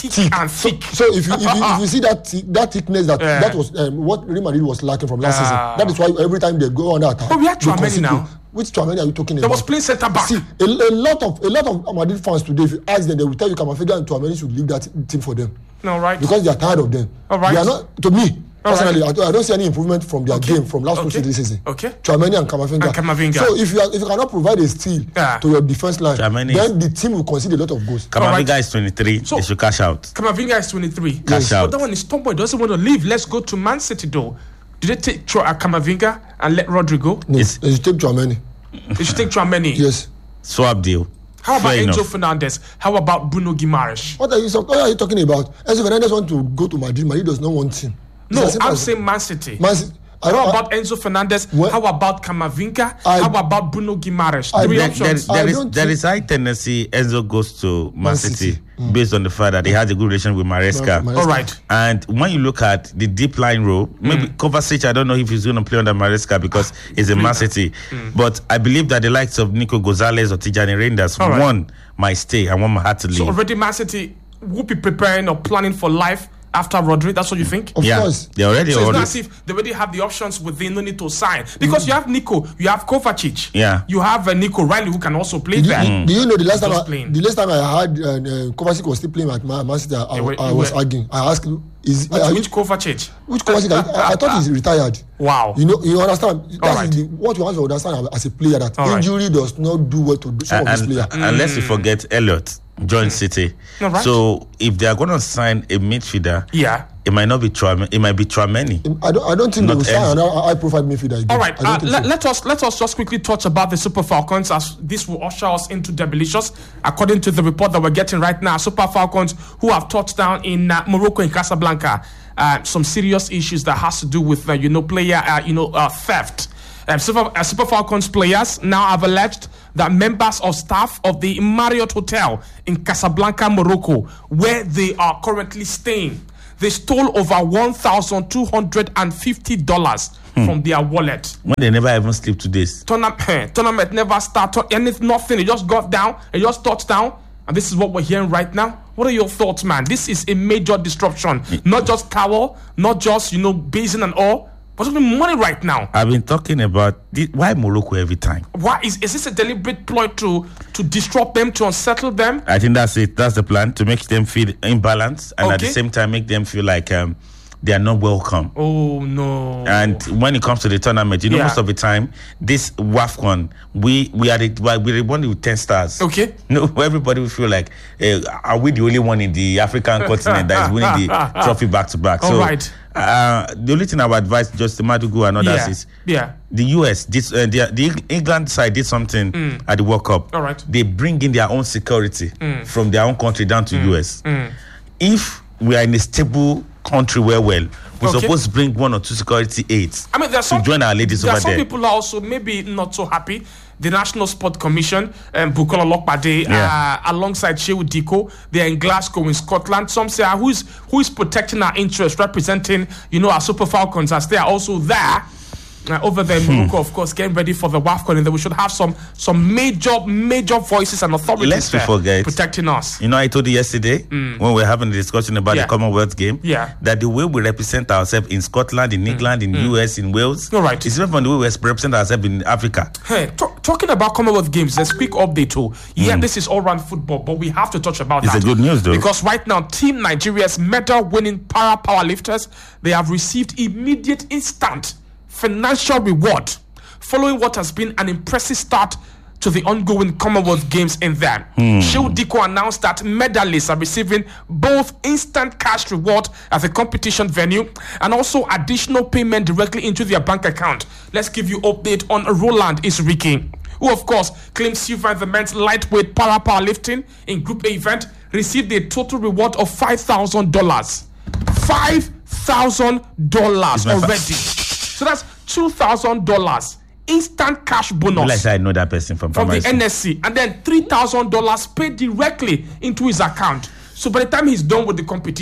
[SPEAKER 1] thick,
[SPEAKER 3] thick.
[SPEAKER 1] and
[SPEAKER 3] So,
[SPEAKER 1] thick.
[SPEAKER 3] so if you if you, if you see that thi- that thickness that
[SPEAKER 1] Yeah.
[SPEAKER 3] that was um, what Real Madrid was lacking from last
[SPEAKER 1] Ah.
[SPEAKER 3] season. That is why every time they go under attack.
[SPEAKER 1] But we had
[SPEAKER 3] they
[SPEAKER 1] Tchouaméni
[SPEAKER 3] concede
[SPEAKER 1] now.
[SPEAKER 3] goal. Which Tchouaméni are you talking
[SPEAKER 1] There
[SPEAKER 3] about?
[SPEAKER 1] was playing centre back.
[SPEAKER 3] See, a, a lot of a lot of Madrid fans today, if you ask them, they will tell you Camavinga and Tchouaméni should leave that team for them
[SPEAKER 1] No, right?
[SPEAKER 3] because they are tired of them.
[SPEAKER 1] All right.
[SPEAKER 3] They are not. To me
[SPEAKER 1] All
[SPEAKER 3] personally,
[SPEAKER 1] right.
[SPEAKER 3] I, don't- I don't see any improvement from their
[SPEAKER 1] Okay.
[SPEAKER 3] game from last
[SPEAKER 1] Okay.
[SPEAKER 3] two this season.
[SPEAKER 1] Okay.
[SPEAKER 3] Tchouaméni and Camavinga.
[SPEAKER 1] And Camavinga.
[SPEAKER 3] So if you are, if you cannot provide a steal
[SPEAKER 1] Yeah.
[SPEAKER 3] to your defense line,
[SPEAKER 2] Tchouaméni
[SPEAKER 3] then the team will concede a lot of goals.
[SPEAKER 2] Camavinga
[SPEAKER 1] right.
[SPEAKER 2] is twenty-three.
[SPEAKER 1] So-
[SPEAKER 2] they should cash out.
[SPEAKER 1] Camavinga is twenty-three.
[SPEAKER 2] Cash
[SPEAKER 1] But
[SPEAKER 2] out.
[SPEAKER 1] that one is Tomboy doesn't want to leave. Let's go to Man City though. Did they take Tro- uh, Camavinga and let Rodrigo?
[SPEAKER 3] No,
[SPEAKER 2] It's-
[SPEAKER 3] they should take Tchouaméni.
[SPEAKER 1] They should take Tchouaméni.
[SPEAKER 3] Yes.
[SPEAKER 2] Swap deal.
[SPEAKER 1] How about
[SPEAKER 2] Fair
[SPEAKER 1] Enzo
[SPEAKER 2] enough.
[SPEAKER 1] Fernandez? How about Bruno Guimaraes?
[SPEAKER 3] What are you what are you talking about? Enzo Fernandez want to go to Madrid. Madrid does not want him. It's
[SPEAKER 1] No,
[SPEAKER 3] as simple
[SPEAKER 1] I'm
[SPEAKER 3] as-
[SPEAKER 1] saying Man City.
[SPEAKER 3] Man City- I
[SPEAKER 1] How
[SPEAKER 3] don't-
[SPEAKER 1] about Enzo Fernandez?
[SPEAKER 3] Well-
[SPEAKER 1] How about Camavinga?
[SPEAKER 3] I-
[SPEAKER 1] How about Bruno Guimaraes?
[SPEAKER 3] I-
[SPEAKER 1] Three
[SPEAKER 3] There-
[SPEAKER 2] There,
[SPEAKER 1] options.
[SPEAKER 2] there, there
[SPEAKER 3] I
[SPEAKER 2] is
[SPEAKER 3] don't
[SPEAKER 2] there
[SPEAKER 3] think-
[SPEAKER 2] is high tendency Enzo goes to Man,
[SPEAKER 3] Man
[SPEAKER 2] City,
[SPEAKER 3] City.
[SPEAKER 2] based on the fact that he has a good relation with Maresca.
[SPEAKER 3] Mar-
[SPEAKER 1] All right.
[SPEAKER 2] And when you look at the deep line role, maybe Kovacic, I don't know if he's going to play under Maresca because he's a Man City. But I believe that the likes of Nico Gonzalez or Tijani Reinders,
[SPEAKER 1] All right.
[SPEAKER 2] one might stay and one might have to leave.
[SPEAKER 1] So already Man City will be preparing or planning for life after Rodri. That's what you think?
[SPEAKER 3] Of
[SPEAKER 2] yeah,
[SPEAKER 3] course.
[SPEAKER 2] they already
[SPEAKER 1] So it's
[SPEAKER 2] already.
[SPEAKER 1] not as if they already have the options within, no need to sign. Because you have Nico, you have Kovacic,
[SPEAKER 2] Yeah.
[SPEAKER 1] you have uh, Nico Riley who can also play
[SPEAKER 3] Did you,
[SPEAKER 1] there.
[SPEAKER 3] do you know the last time
[SPEAKER 1] Just
[SPEAKER 3] I,
[SPEAKER 1] playing.
[SPEAKER 3] the last time I heard uh, uh, Kovacic was still playing at Man Man City, I,
[SPEAKER 1] were-
[SPEAKER 3] I
[SPEAKER 1] you
[SPEAKER 3] was
[SPEAKER 1] were-
[SPEAKER 3] arguing. I asked, is
[SPEAKER 1] Which,
[SPEAKER 3] are you-
[SPEAKER 1] which Kovacic?
[SPEAKER 3] which Kovacic? I, I thought he's retired.
[SPEAKER 1] Wow.
[SPEAKER 3] You know, you understand. That's
[SPEAKER 1] right.
[SPEAKER 3] the, what you have to understand as a player that
[SPEAKER 1] All right.
[SPEAKER 3] injury does not do what to do some
[SPEAKER 2] and,
[SPEAKER 3] of these
[SPEAKER 2] and,
[SPEAKER 3] players.
[SPEAKER 2] Unless you forget Elliot joined City.
[SPEAKER 1] All right.
[SPEAKER 2] So if they are going to sign a midfielder,
[SPEAKER 1] Yeah.
[SPEAKER 2] it might not be Tchouaméni, it might be Tchouaméni.
[SPEAKER 3] I don't. I don't think they
[SPEAKER 2] Not
[SPEAKER 3] will sign
[SPEAKER 2] Enzo.
[SPEAKER 3] another high-profile midfielder again.
[SPEAKER 1] All right,
[SPEAKER 3] I don't
[SPEAKER 1] uh,
[SPEAKER 3] think
[SPEAKER 1] let,
[SPEAKER 3] so.
[SPEAKER 1] let us let us just quickly touch about the Super Falcons as this will usher us into Demolicious. According to the report that we're getting right now, Super Falcons who have touched down in uh, Morocco in Casablanca, uh, some serious issues that has to do with uh, you know player uh, you know uh, theft. Um, Super, uh, Super Falcons players now have alleged that members of staff of the Marriott Hotel in Casablanca, Morocco, where they are currently staying, they stole over one thousand two hundred fifty dollars from their wallet.
[SPEAKER 2] When they never even sleep to this.
[SPEAKER 1] Tournament, tournament never started, anything, nothing. It just got down, it just touched down. And this is what we're hearing right now. What are your thoughts, man? This is a major disruption. Not just towel, not just, you know, basin and all, but even money right now.
[SPEAKER 2] I've been talking about this, why Morocco every time.
[SPEAKER 1] Why is, is this a deliberate ploy to to disrupt them, to unsettle them?
[SPEAKER 2] I think that's it. That's the plan, to make them feel imbalanced and at the
[SPEAKER 1] Okay.
[SPEAKER 2] same time make them feel like um, they are not welcome.
[SPEAKER 1] Oh no.
[SPEAKER 2] And when it comes to the tournament, you know,
[SPEAKER 1] Yeah.
[SPEAKER 2] most of the time, this WAFCON, we we are the, we are one with ten stars.
[SPEAKER 1] Okay.
[SPEAKER 2] No, everybody will feel like, eh, are we the only one in the African continent that is winning the trophy back to back?
[SPEAKER 1] All
[SPEAKER 2] So,
[SPEAKER 1] right.
[SPEAKER 2] uh, the only thing I would advise Justin Madugu and others
[SPEAKER 1] Yeah.
[SPEAKER 2] is
[SPEAKER 1] Yeah.
[SPEAKER 2] the U S, this, uh, the, the England side did something at the World Cup.
[SPEAKER 1] All right.
[SPEAKER 2] They bring in their own security from their own country down to U S. If we are in a stable country where well, we're
[SPEAKER 1] Okay.
[SPEAKER 2] supposed to bring one or two security aids
[SPEAKER 1] I mean, there's
[SPEAKER 2] to
[SPEAKER 1] some
[SPEAKER 2] join our ladies
[SPEAKER 1] there
[SPEAKER 2] over
[SPEAKER 1] are some
[SPEAKER 2] there.
[SPEAKER 1] people are also maybe not so happy. The National Sport Commission, um, Bukola Lokpade,
[SPEAKER 2] Yeah.
[SPEAKER 1] uh, alongside Shehu Diko, they are in Glasgow in Scotland. Some say, uh, who is who is protecting our interests, representing, you know, our Super Falcons, as they are also there. Uh, over there in Morocco, of course, getting ready for the WAFCON, and then we should have some some major, major voices and authorities
[SPEAKER 2] Lest we
[SPEAKER 1] there
[SPEAKER 2] forget,
[SPEAKER 1] protecting us.
[SPEAKER 2] You know, I told you yesterday when we were having a discussion about
[SPEAKER 1] Yeah.
[SPEAKER 2] the Commonwealth game,
[SPEAKER 1] Yeah.
[SPEAKER 2] that the way we represent ourselves in Scotland, in England, in U S, in Wales,
[SPEAKER 1] All right.
[SPEAKER 2] it's different from the way we represent ourselves in Africa.
[SPEAKER 1] Hey, talk, talking about Commonwealth Games, there's a quick update too. Yeah, this is all round football, but we have to touch about
[SPEAKER 2] It's
[SPEAKER 1] that.
[SPEAKER 2] a good news, though.
[SPEAKER 1] Because right now, Team Nigeria's medal-winning para powerlifters, they have received immediate, instant financial reward following what has been an impressive start to the ongoing Commonwealth Games in them. Shehu Diko announced that medalists are receiving both instant cash reward at the competition venue and also additional payment directly into their bank account. Let's give you update on Roland Isriki, who of course claimed silver in the men's lightweight para powerlifting in Group A event, received a total reward of five thousand dollars. five thousand dollars
[SPEAKER 2] It's my fa-
[SPEAKER 1] already. So that's two thousand dollars instant cash bonus
[SPEAKER 2] Like I know that person from
[SPEAKER 1] from the
[SPEAKER 2] primary
[SPEAKER 1] N S C, and then three thousand dollars paid directly into his account. So by the time he's done with the competition,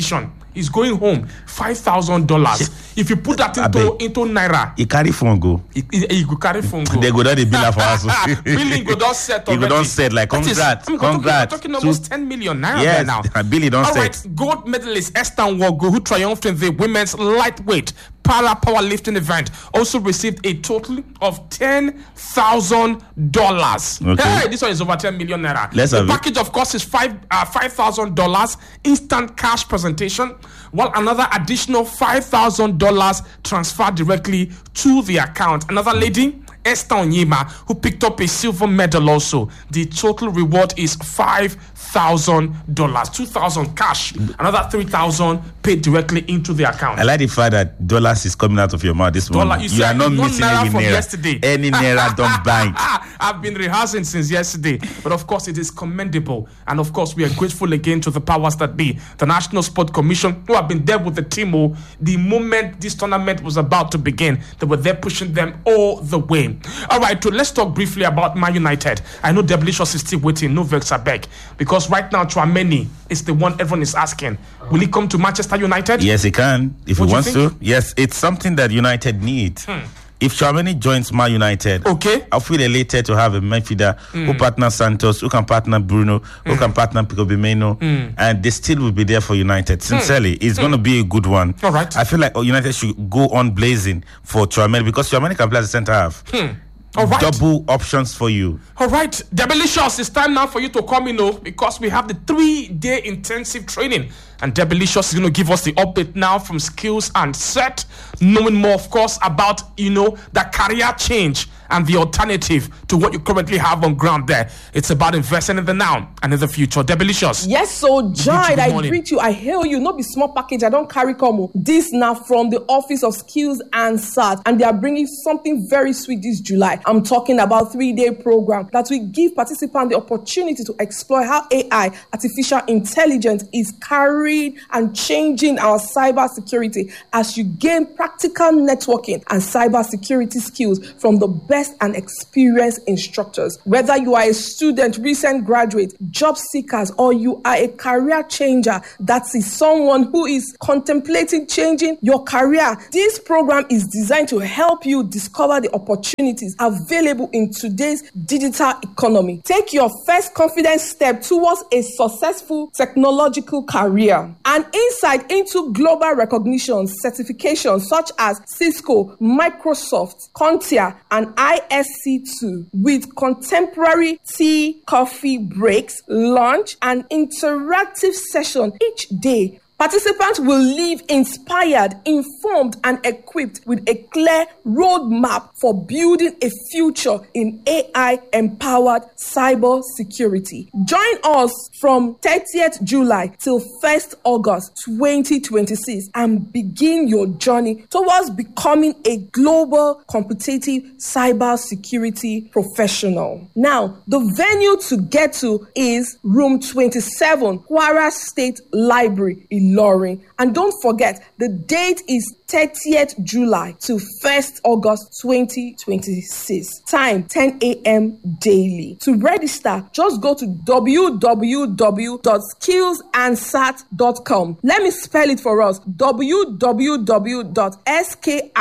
[SPEAKER 1] is going home five thousand dollars. If you put that into into naira,
[SPEAKER 2] he carry phone go.
[SPEAKER 1] He, he, he go carry phone go.
[SPEAKER 2] They go down the bill for us.
[SPEAKER 1] Billing go down set already.
[SPEAKER 2] He go down set like congrats,
[SPEAKER 1] is, I mean,
[SPEAKER 2] congrats.
[SPEAKER 1] We're talking almost ten million naira
[SPEAKER 2] yes,
[SPEAKER 1] there now.
[SPEAKER 2] Billy don't
[SPEAKER 1] All
[SPEAKER 2] set.
[SPEAKER 1] right, gold medalist Esther Nwogo, who triumphed in the women's lightweight para powerlifting event, also received a total of ten thousand dollars.
[SPEAKER 2] Okay.
[SPEAKER 1] Hey, this one is over ten million naira.
[SPEAKER 2] Let's
[SPEAKER 1] the
[SPEAKER 2] have
[SPEAKER 1] package,
[SPEAKER 2] it.
[SPEAKER 1] of course, is five uh, five thousand dollars instant cash presentation, while another additional five thousand dollars transferred directly to the account. Another lady, Esther Onyema, who picked up a silver medal also. The total reward is five thousand dollars. two thousand cash, another three thousand paid directly into the account.
[SPEAKER 2] I like the fact that dollars is coming out of your mouth this
[SPEAKER 1] Dollar,
[SPEAKER 2] morning.
[SPEAKER 1] you,
[SPEAKER 2] You are not
[SPEAKER 1] one
[SPEAKER 2] missing
[SPEAKER 1] naira
[SPEAKER 2] any
[SPEAKER 1] from
[SPEAKER 2] naira.
[SPEAKER 1] yesterday.
[SPEAKER 2] Any naira don't bite.
[SPEAKER 1] I've been rehearsing since yesterday, but of course it is commendable, and of course we are grateful again to the powers that be, the National Sport Commission, who have been there with the team. Oh, the moment this tournament was about to begin, they were there pushing them all the way. All right, so let's talk briefly about Man United. I know Deblicious is still waiting, no vex abeg, because right now Tchouameni is the one everyone is asking. Will he come to Manchester United?
[SPEAKER 2] Yes, he can if
[SPEAKER 1] What
[SPEAKER 2] he
[SPEAKER 1] do you
[SPEAKER 2] wants
[SPEAKER 1] think?
[SPEAKER 2] to. Yes, it's something that United need.
[SPEAKER 1] Hmm.
[SPEAKER 2] If Tchouameni joins Man United,
[SPEAKER 1] Okay.
[SPEAKER 2] I'll feel elated to have a midfielder who partner Santos, who can partner Bruno, who can partner Pico Bimeno, and they still will be there for United. Sincerely, it's going to be a good one.
[SPEAKER 1] All right.
[SPEAKER 2] I feel like oh, United should go on blazing for Tchouameni because Tchouameni can play as a centre half.
[SPEAKER 1] All right.
[SPEAKER 2] Double options for you.
[SPEAKER 1] All right, Deblicious, it's time now for you to come in, oh, because we have the three-day intensive training, and Deblicious is going to give us the update now from Skills and Set, knowing more, of course, about, you know, the career change and the alternative to what you currently have on ground there. It's about investing in the now and in the future. Deblicious.
[SPEAKER 4] Yes, so Jide, I
[SPEAKER 1] morning.
[SPEAKER 4] greet you. I hail you. Not be small package. I don't carry como. This now from the Office of Skills and S A T, and they are bringing something very sweet this July. I'm talking about three-day program that will give participants the opportunity to explore how A I, artificial intelligence, is carrying and changing our cyber security as you gain practical networking and cyber security skills from the best and experienced instructors. Whether you are a student, recent graduate, job seekers, or you are a career changer, that is someone who is contemplating changing your career, this program is designed to help you discover the opportunities available in today's digital economy. Take your first confident step towards a successful technological career. An insight into global recognition certifications such as Cisco, Microsoft, Contia, and I S C two with contemporary tea, coffee breaks, lunch, and interactive session each day. Participants will leave inspired, informed, and equipped with a clear roadmap for building a future in A I-empowered cyber security. Join us from thirtieth July till first August twenty twenty-six and begin your journey towards becoming a global competitive cyber security professional. Now, the venue to get to is room twenty-seven, Kwara State Library, Ilorin. And don't forget, the date is thirtieth July to first August twenty twenty-six. Time ten a.m. daily. To register, just go to w w w dot skills and sat dot com. Let me spell it for us. w w w dot skillsncert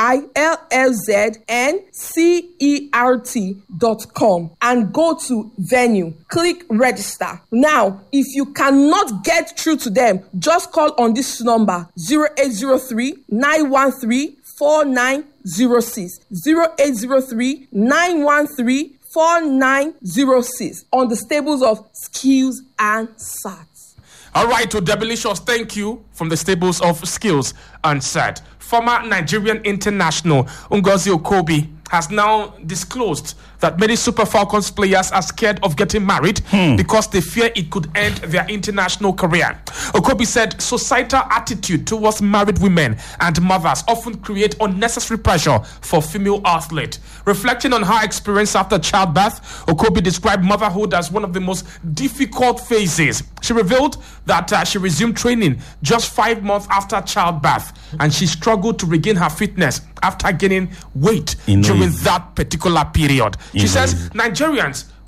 [SPEAKER 4] dot com and go to venue. Click register. Now, if you cannot get through to them, just call on this number zero eight zero three nine one three four nine zero six zero eight zero three nine one three four nine zero six on the stables of Skills and Sats.
[SPEAKER 1] All right, to Deblicious, thank you from the stables of Skills and Sat. Former Nigerian international Ngozi Okobi has now disclosed that many Super Falcons players are scared of getting married hmm. because they fear it could end their international career. Okobi said societal attitude towards married women and mothers often create unnecessary pressure for female athletes. Reflecting on her experience after childbirth, Okobi described motherhood as one of the most difficult phases. She revealed that uh, she resumed training just five months after childbirth, and she struggled to regain her fitness after gaining weight
[SPEAKER 2] Indeed.
[SPEAKER 1] during that particular period. She
[SPEAKER 2] Indeed.
[SPEAKER 1] says Nigerians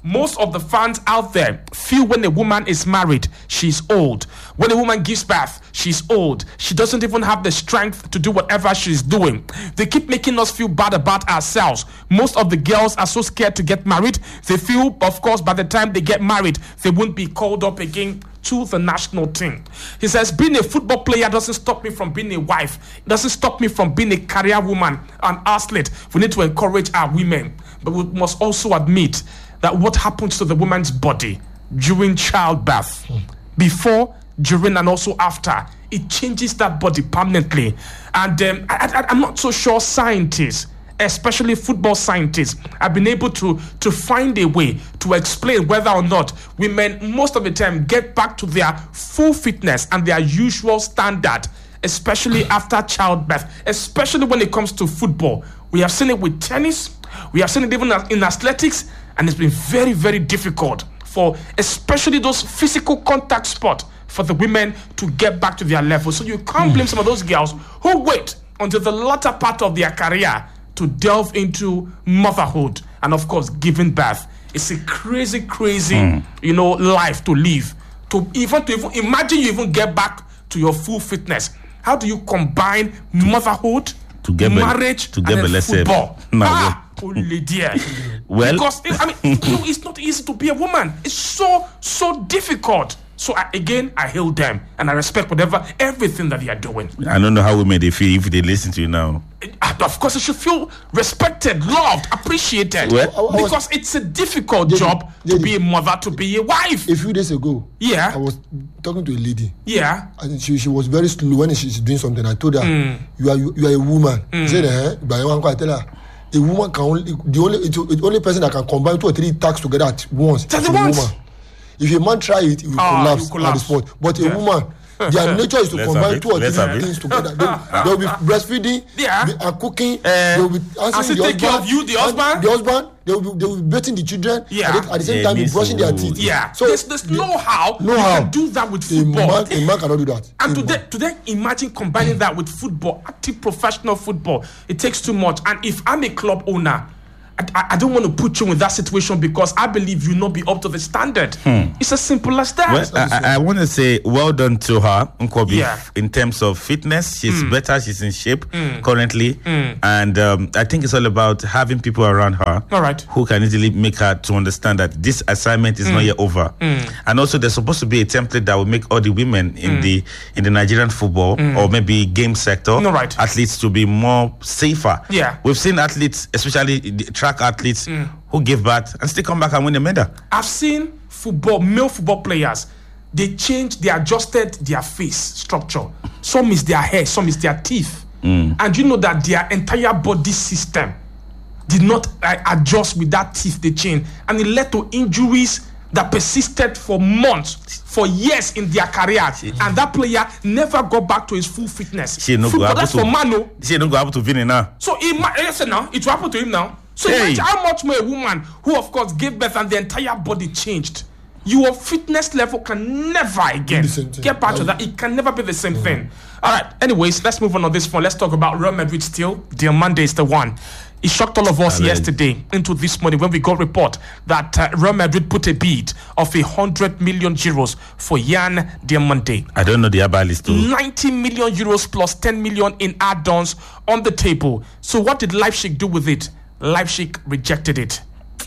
[SPEAKER 1] most of the fans out there feel when a woman is married, she's old. When a woman gives birth, she's old. She doesn't even have the strength to do whatever she's doing. They keep making us feel bad about ourselves. Most of the girls are so scared to get married. They feel, of course, by the time they get married, they won't be called up again to the national team. He says, being a football player doesn't stop me from being a wife. It doesn't stop me from being a career woman, an athlete. We need to encourage our women. But we must also admit that what happens to the woman's body during childbirth, mm. before, during, and also after, it changes that body permanently. And um, I, I, I'm not so sure scientists, especially football scientists, have been able to, to find a way to explain whether or not women most of the time get back to their full fitness and their usual standard, especially after childbirth, especially when it comes to football. We have seen it with tennis, we have seen it even in athletics, and it's been very, very difficult for especially those physical contact sports for the women to get back to their level. So you can't blame some of those girls who wait until the latter part of their career to delve into motherhood and, of course, giving birth. It's a crazy, crazy, mm. you know, life to live. To even to even imagine you even get back to your full fitness. How do you combine motherhood,
[SPEAKER 2] to get
[SPEAKER 1] marriage,
[SPEAKER 2] to get
[SPEAKER 1] and then football?
[SPEAKER 2] No,
[SPEAKER 1] ah, only dear.
[SPEAKER 2] Well,
[SPEAKER 1] because I mean, you know, it's not easy to be a woman. It's so so difficult. So I, again, I hail them and I respect whatever, everything that they are doing.
[SPEAKER 2] I don't know how women they feel if they listen to you now.
[SPEAKER 1] Of course, they should feel respected, loved, appreciated.
[SPEAKER 2] Well,
[SPEAKER 1] because was, it's a difficult Daddy, job Daddy, to be a mother, to be a wife.
[SPEAKER 3] A few days ago,
[SPEAKER 1] yeah,
[SPEAKER 3] I was talking to a lady.
[SPEAKER 1] Yeah,
[SPEAKER 3] and she she was very slow when she's doing something. I told her, mm. "You are you, you are a woman." Mm. She said, "Eh?" But I tell her, a woman can only the only it's the only person that can combine two or three tasks together at once.
[SPEAKER 1] That's a woman.
[SPEAKER 3] If a man try it, it will ah, collapse, collapse at the spot. But a yeah. woman, their nature is to
[SPEAKER 2] Let's
[SPEAKER 3] combine two or
[SPEAKER 2] Let's
[SPEAKER 3] three things together. They, they will be breastfeeding,
[SPEAKER 1] yeah.
[SPEAKER 3] be, uh, cooking.
[SPEAKER 1] Uh,
[SPEAKER 3] they will be answering the
[SPEAKER 1] take care of you, the husband.
[SPEAKER 3] The husband. They will be, they will be bathing the children.
[SPEAKER 1] Yeah.
[SPEAKER 3] At the, at the same yeah, time, be brushing their teeth.
[SPEAKER 1] Yeah.
[SPEAKER 3] So
[SPEAKER 1] there's, there's no how
[SPEAKER 3] no
[SPEAKER 1] you
[SPEAKER 3] how.
[SPEAKER 1] can do that with football.
[SPEAKER 3] A man, a man cannot do that.
[SPEAKER 1] And
[SPEAKER 3] a
[SPEAKER 1] today,
[SPEAKER 3] man.
[SPEAKER 1] today, imagine combining that with football, active professional football. It takes too much. And if I'm a club owner, I, I don't want to put you in that situation because I believe you not be up to the standard. Hmm. It's as simple as that.
[SPEAKER 2] Well, I, I want to say well done to her, Nkobi,
[SPEAKER 1] yeah.
[SPEAKER 2] in terms of fitness. She's mm. better. She's in shape
[SPEAKER 1] mm.
[SPEAKER 2] currently.
[SPEAKER 1] Mm.
[SPEAKER 2] And um, I think it's all about having people around her
[SPEAKER 1] all right.
[SPEAKER 2] who can easily make her to understand that this assignment is mm. not yet over.
[SPEAKER 1] Mm.
[SPEAKER 2] And also there's supposed to be a template that will make all the women in
[SPEAKER 1] mm.
[SPEAKER 2] the in the Nigerian football
[SPEAKER 1] mm.
[SPEAKER 2] or maybe game sector
[SPEAKER 1] no, right.
[SPEAKER 2] athletes to be more safer.
[SPEAKER 1] Yeah.
[SPEAKER 2] We've seen athletes, especially the track athletes,
[SPEAKER 1] mm.
[SPEAKER 2] who give birth and still come back and win a medal.
[SPEAKER 1] I've seen football, male football players, they changed, they adjusted their face structure. Some is their hair, some is their teeth.
[SPEAKER 2] Mm.
[SPEAKER 1] And you know that their entire body system did not uh, adjust with that teeth they changed. And it led to injuries that persisted for months, for years in their career. She, and that player never got back to his full fitness.
[SPEAKER 2] She no
[SPEAKER 1] football, that's
[SPEAKER 2] to,
[SPEAKER 1] for Mano.
[SPEAKER 2] She don't go able to win now.
[SPEAKER 1] So, listen now, it will happen to him now. So
[SPEAKER 2] hey.
[SPEAKER 1] imagine how much more a woman who, of course, gave birth and the entire body changed. Your fitness level can never again get back to that. It can never be the same mm-hmm. thing. All right. Anyways, let's move on on this one. Let's talk about Real Madrid still. Diomande is the one. It shocked all of us Amen. yesterday into this morning when we got report that uh, Real Madrid put a bid of a hundred million euros for Yan Diomande.
[SPEAKER 2] I don't know the about list too.
[SPEAKER 1] ninety million euros plus ten million in add-ons on the table. So what did Leipzig do with it? Leipzig rejected it.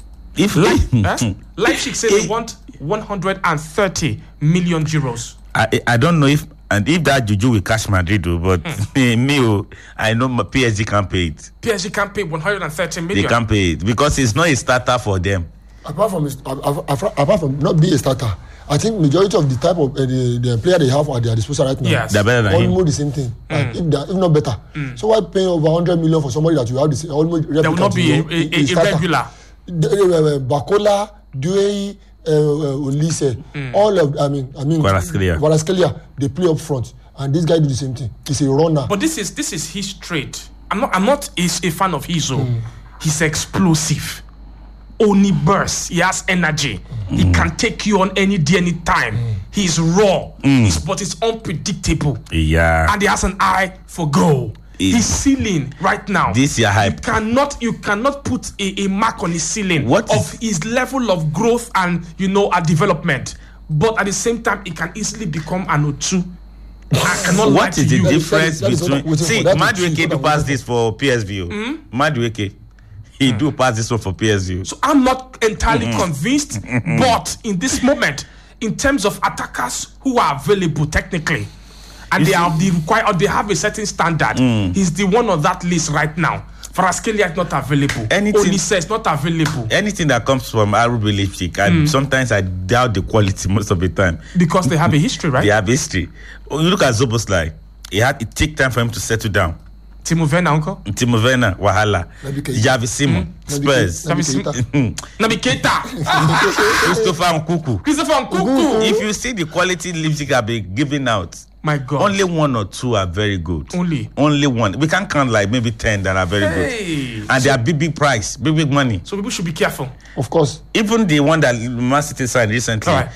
[SPEAKER 2] If
[SPEAKER 1] Le- huh? Leipzig said they want one hundred thirty million euros.
[SPEAKER 2] I I don't know if and if that juju will catch Madrid, but mm. me, I know my P S G can't pay it.
[SPEAKER 1] P S G can't pay one hundred thirty million.
[SPEAKER 2] They can't pay it because it's not a starter for them.
[SPEAKER 3] Apart from apart from not being a starter, I think majority of the type of uh, the, the player they have at their disposal right now,
[SPEAKER 1] yes.
[SPEAKER 2] they're better than
[SPEAKER 3] almost
[SPEAKER 2] him.
[SPEAKER 3] the same thing,
[SPEAKER 1] mm.
[SPEAKER 3] like if, they are, if not better.
[SPEAKER 1] Mm.
[SPEAKER 3] So why paying over one hundred million for somebody that you have this almost
[SPEAKER 1] there will not be a, a, a, a regular.
[SPEAKER 3] The, uh, Bakola, Duey, uh, uh, Olise, mm. all of I mean I mean Kvaratskhelia, they play up front, and this guy do the same thing. He's a runner.
[SPEAKER 1] But this is this is his trait. I'm not I'm not a, a fan of his. Mm. He's explosive. Only bursts. He has energy. Mm. He can take you on any day, any time. Mm. He's raw, mm. he's, but he's unpredictable.
[SPEAKER 2] Yeah.
[SPEAKER 1] And he has an eye for goal. his ceiling right now.
[SPEAKER 2] This year hype.
[SPEAKER 1] You cannot, you cannot put a, a mark on his ceiling
[SPEAKER 2] What
[SPEAKER 1] of
[SPEAKER 2] is-
[SPEAKER 1] his level of growth and you know a development. But at the same time, it can easily become an O two. I cannot lie
[SPEAKER 2] What
[SPEAKER 1] to
[SPEAKER 2] is the
[SPEAKER 1] you.
[SPEAKER 3] That is-
[SPEAKER 2] difference
[SPEAKER 3] that is what I'm
[SPEAKER 2] between?
[SPEAKER 3] waiting
[SPEAKER 2] See,
[SPEAKER 3] for. That is
[SPEAKER 2] Madueke
[SPEAKER 3] what
[SPEAKER 2] do
[SPEAKER 3] I'm
[SPEAKER 2] pass
[SPEAKER 3] waiting
[SPEAKER 2] this for P S V. Mm? Madueke, he do pass this one for P S V.
[SPEAKER 1] So I'm not entirely
[SPEAKER 2] Mm-hmm.
[SPEAKER 1] convinced, but in this moment, in terms of attackers who are available technically, and
[SPEAKER 2] You
[SPEAKER 1] they
[SPEAKER 2] see-
[SPEAKER 1] have the require or they have a certain standard,
[SPEAKER 2] Mm.
[SPEAKER 1] he's the one on that list right now. Faraskelia is not available.
[SPEAKER 2] Anything-
[SPEAKER 1] Olise is not available
[SPEAKER 2] Anything that comes from R B Leipzig, and sometimes I doubt the quality most of the time.
[SPEAKER 1] because they have a history, right?
[SPEAKER 2] They have history. Oh, you look at Zoboslai. He had it take time for him to settle down.
[SPEAKER 1] Timo Werner, uncle.
[SPEAKER 2] Timo Werner, Wahala.
[SPEAKER 3] Naby Keita.
[SPEAKER 2] Javi Simon, Spurs.
[SPEAKER 3] Naby
[SPEAKER 1] Naby
[SPEAKER 3] Keita.
[SPEAKER 1] Naby Keita,
[SPEAKER 2] Christopher Nkuku.
[SPEAKER 1] Christopher Nkuku.
[SPEAKER 2] If you see the quality Leipzig have been giving out,
[SPEAKER 1] My God.
[SPEAKER 2] only one or two are very good.
[SPEAKER 1] Only?
[SPEAKER 2] Only one. We can't count like maybe ten that are very
[SPEAKER 1] Hey.
[SPEAKER 2] good. And they are big, big price, big, big money.
[SPEAKER 1] So people should be careful.
[SPEAKER 3] Of course.
[SPEAKER 2] Even the one that Man City signed recently,
[SPEAKER 1] Alright.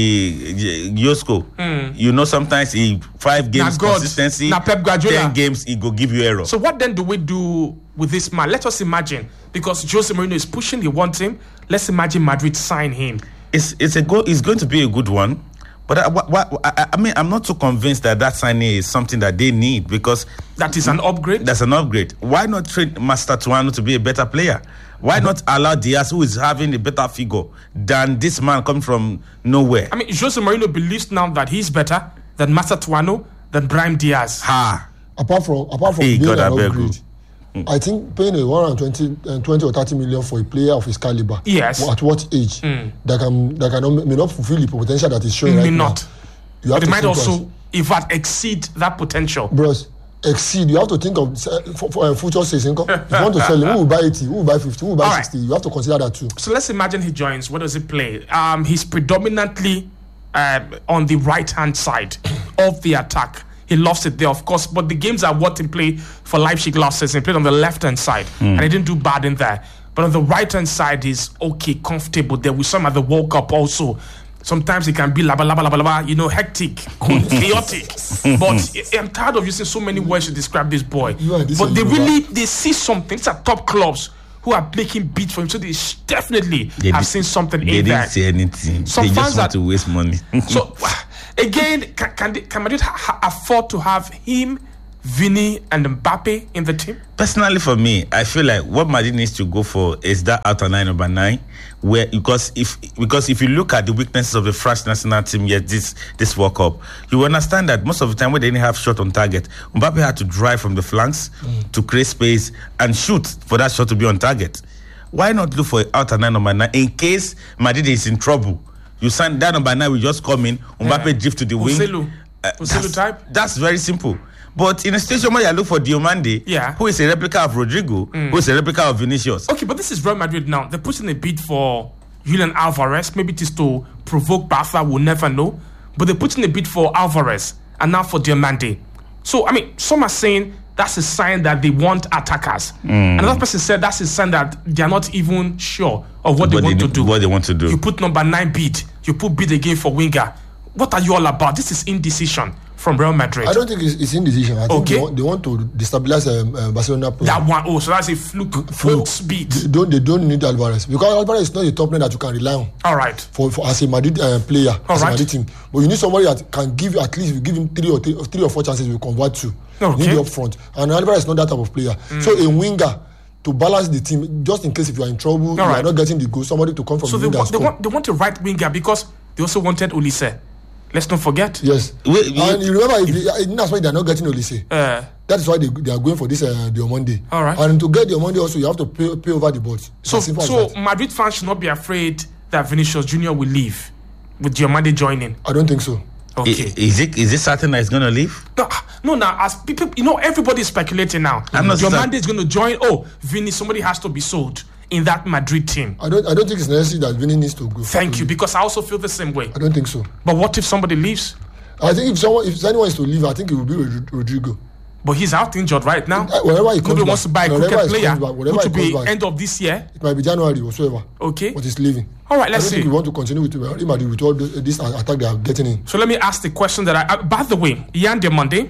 [SPEAKER 2] the Yosko, you know, sometimes he five games
[SPEAKER 1] God.
[SPEAKER 2] consistency,
[SPEAKER 1] Na Pep Guardiola.
[SPEAKER 2] ten games he go give you error.
[SPEAKER 1] So what then do we do with this man? Let us imagine, because Jose Mourinho is pushing, he wants him. Let's imagine Madrid sign him.
[SPEAKER 2] it's it's a go. It's going to be a good one. But I, what, what, I, I mean, I'm not too convinced that that signing is something that they need, because
[SPEAKER 1] That is an upgrade.
[SPEAKER 2] that's an upgrade. Why not trade Master Tuano to be a better player? Why not allow Diaz, who is having a better figure than this man coming from nowhere?
[SPEAKER 1] I mean, Jose Mourinho believes now that he's better than Master Tuano, than Brahim Diaz.
[SPEAKER 2] Ha!
[SPEAKER 3] Apart from apart from
[SPEAKER 2] Hey,
[SPEAKER 3] being
[SPEAKER 2] God,
[SPEAKER 3] an
[SPEAKER 2] I beg
[SPEAKER 3] upgrade,
[SPEAKER 2] you.
[SPEAKER 3] I think paying a one hundred twenty, uh, twenty or thirty million for a player of his caliber.
[SPEAKER 1] Yes.
[SPEAKER 3] At what age? That can that can may not fulfill the potential that is showing
[SPEAKER 1] May
[SPEAKER 3] right now.
[SPEAKER 1] not.
[SPEAKER 3] You have
[SPEAKER 1] But it
[SPEAKER 3] to
[SPEAKER 1] might
[SPEAKER 3] think twice.
[SPEAKER 1] also, in fact, exceed that potential.
[SPEAKER 3] Bros, exceed. You have to think of uh, for, for uh, future season. If you want to sell him, who will buy eighty? Who will buy fifty? Who will buy
[SPEAKER 1] All right.
[SPEAKER 3] sixty? You have to consider that too.
[SPEAKER 1] So let's imagine he joins. What does he play? Um, he's predominantly uh, on the right-hand side of the attack. He loves it there, of course, but the games are what he played for Leipzig last season. He played on the left-hand side, and he didn't do bad in there. But on the right-hand side, he's okay, comfortable there. We saw him at the World Cup also. Sometimes it can be laba laba laba laba, you know, hectic, chaotic. But I'm tired of using so many words to describe this boy.
[SPEAKER 3] You are this
[SPEAKER 1] But they
[SPEAKER 3] Yoruba.
[SPEAKER 1] really they see something. These are top clubs who are making beats for him, so they sh- definitely
[SPEAKER 2] They
[SPEAKER 1] have
[SPEAKER 2] did-
[SPEAKER 1] seen something
[SPEAKER 2] They
[SPEAKER 1] in
[SPEAKER 2] didn't
[SPEAKER 1] there.
[SPEAKER 2] say anything.
[SPEAKER 1] Some
[SPEAKER 2] they
[SPEAKER 1] fans
[SPEAKER 2] just want
[SPEAKER 1] are-
[SPEAKER 2] to waste money.
[SPEAKER 1] So again, can can, they, can Madrid ha- ha- afford to have him, Vini, and Mbappe in the team?
[SPEAKER 2] Personally, for me, I feel like what Madrid needs to go for is that outer line number nine, where because if because if you look at the weaknesses of the French national team, yet this this World Cup, you understand that most of the time when they didn't have shot on target, Mbappe had to drive from the flanks to create space and shoot for that shot to be on target. Why not look for outer line number nine in case Madrid is in trouble? You sign that number nine, will just come in, Mbappe drift to the wing.
[SPEAKER 1] Joselu.
[SPEAKER 2] Uh,
[SPEAKER 1] Joselu
[SPEAKER 2] that's-
[SPEAKER 1] type?
[SPEAKER 2] That's very simple. But in a situation where you look for Diomande,
[SPEAKER 1] Yeah.
[SPEAKER 2] who is a replica of Rodrigo, who is a replica of Vinicius.
[SPEAKER 1] Okay, but this is Real Madrid now. They're putting a bid for Julian Alvarez. Maybe it is to provoke Barca, we'll never know. But they're putting a bid for Alvarez and now for Diomande. So, I mean, some are saying that's a sign that they want attackers. Another person said that's a sign that they're not even sure of what they
[SPEAKER 2] What
[SPEAKER 1] want
[SPEAKER 2] they,
[SPEAKER 1] to do.
[SPEAKER 2] What they want to do.
[SPEAKER 1] You put number nine bid. You put bid again for winger. What are you all about? This is indecision from Real Madrid.
[SPEAKER 3] I don't think it's, it's indecision. I think
[SPEAKER 1] Okay.
[SPEAKER 3] they, want, they want to destabilize um, uh, Barcelona player.
[SPEAKER 1] That one, oh, so that's a fluke, fluke speed.
[SPEAKER 3] They don't, they don't need Alvarez because Alvarez is not a top player that you can rely on
[SPEAKER 1] All right.
[SPEAKER 3] for, for as a Madrid uh, player, as
[SPEAKER 1] right.
[SPEAKER 3] a Madrid team. But you need somebody that can give you at least you give him three or three, three or four chances you convert to.
[SPEAKER 1] Okay.
[SPEAKER 3] You need up front, and Alvarez is not that type of player. So a winger to balance the team, just in case if you are in trouble, you
[SPEAKER 1] right.
[SPEAKER 3] are not getting the goal. Somebody to come from
[SPEAKER 1] So
[SPEAKER 3] the
[SPEAKER 1] they
[SPEAKER 3] wing and
[SPEAKER 1] want, they
[SPEAKER 3] score.
[SPEAKER 1] want they want a right winger because they also wanted Olise. Let's not forget.
[SPEAKER 3] Yes,
[SPEAKER 2] Wait, you-
[SPEAKER 3] and you remember if they, that's why they are not getting Olise.
[SPEAKER 1] Uh,
[SPEAKER 3] That is why they, they are going for this uh, the Monday.
[SPEAKER 1] All right.
[SPEAKER 3] And to get the Monday also, you have to pay, pay over the boards. It's
[SPEAKER 1] so
[SPEAKER 3] as simple as
[SPEAKER 1] so
[SPEAKER 3] that.
[SPEAKER 1] Madrid fans should not be afraid that Vinicius Junior will leave with Diomande joining.
[SPEAKER 3] I don't think so.
[SPEAKER 1] Okay.
[SPEAKER 2] I- Is it is it certain that he's gonna leave?
[SPEAKER 1] No, no, now as people, you know, everybody's speculating now.
[SPEAKER 2] I'm not
[SPEAKER 1] Diomande
[SPEAKER 2] cer-
[SPEAKER 1] is going to join. Oh, Vini, somebody has to be sold in that Madrid team.
[SPEAKER 3] I don't. I don't think it's necessary that Vinny needs to go.
[SPEAKER 1] Thank you, because I also feel the same way.
[SPEAKER 3] I don't think so.
[SPEAKER 1] But what if somebody leaves?
[SPEAKER 3] I think if someone, if anyone is to leave, I think it will be Rod- Rodrigo.
[SPEAKER 1] But he's out injured right now.
[SPEAKER 3] Uh, wherever he comes
[SPEAKER 1] Nobody
[SPEAKER 3] back,
[SPEAKER 1] wants to buy a
[SPEAKER 3] wherever
[SPEAKER 1] cricket
[SPEAKER 3] he
[SPEAKER 1] player,
[SPEAKER 3] comes back, wherever
[SPEAKER 1] which
[SPEAKER 3] he
[SPEAKER 1] will be
[SPEAKER 3] comes back.
[SPEAKER 1] end of this year.
[SPEAKER 3] It might be January or whatsoever.
[SPEAKER 1] Okay.
[SPEAKER 3] But he's leaving.
[SPEAKER 1] All right, let's
[SPEAKER 3] I don't
[SPEAKER 1] see.
[SPEAKER 3] think we want to continue with Real Madrid with all this, this attack they are getting in.
[SPEAKER 1] So let me ask the question that I. Uh, by the way, Yan Diomande,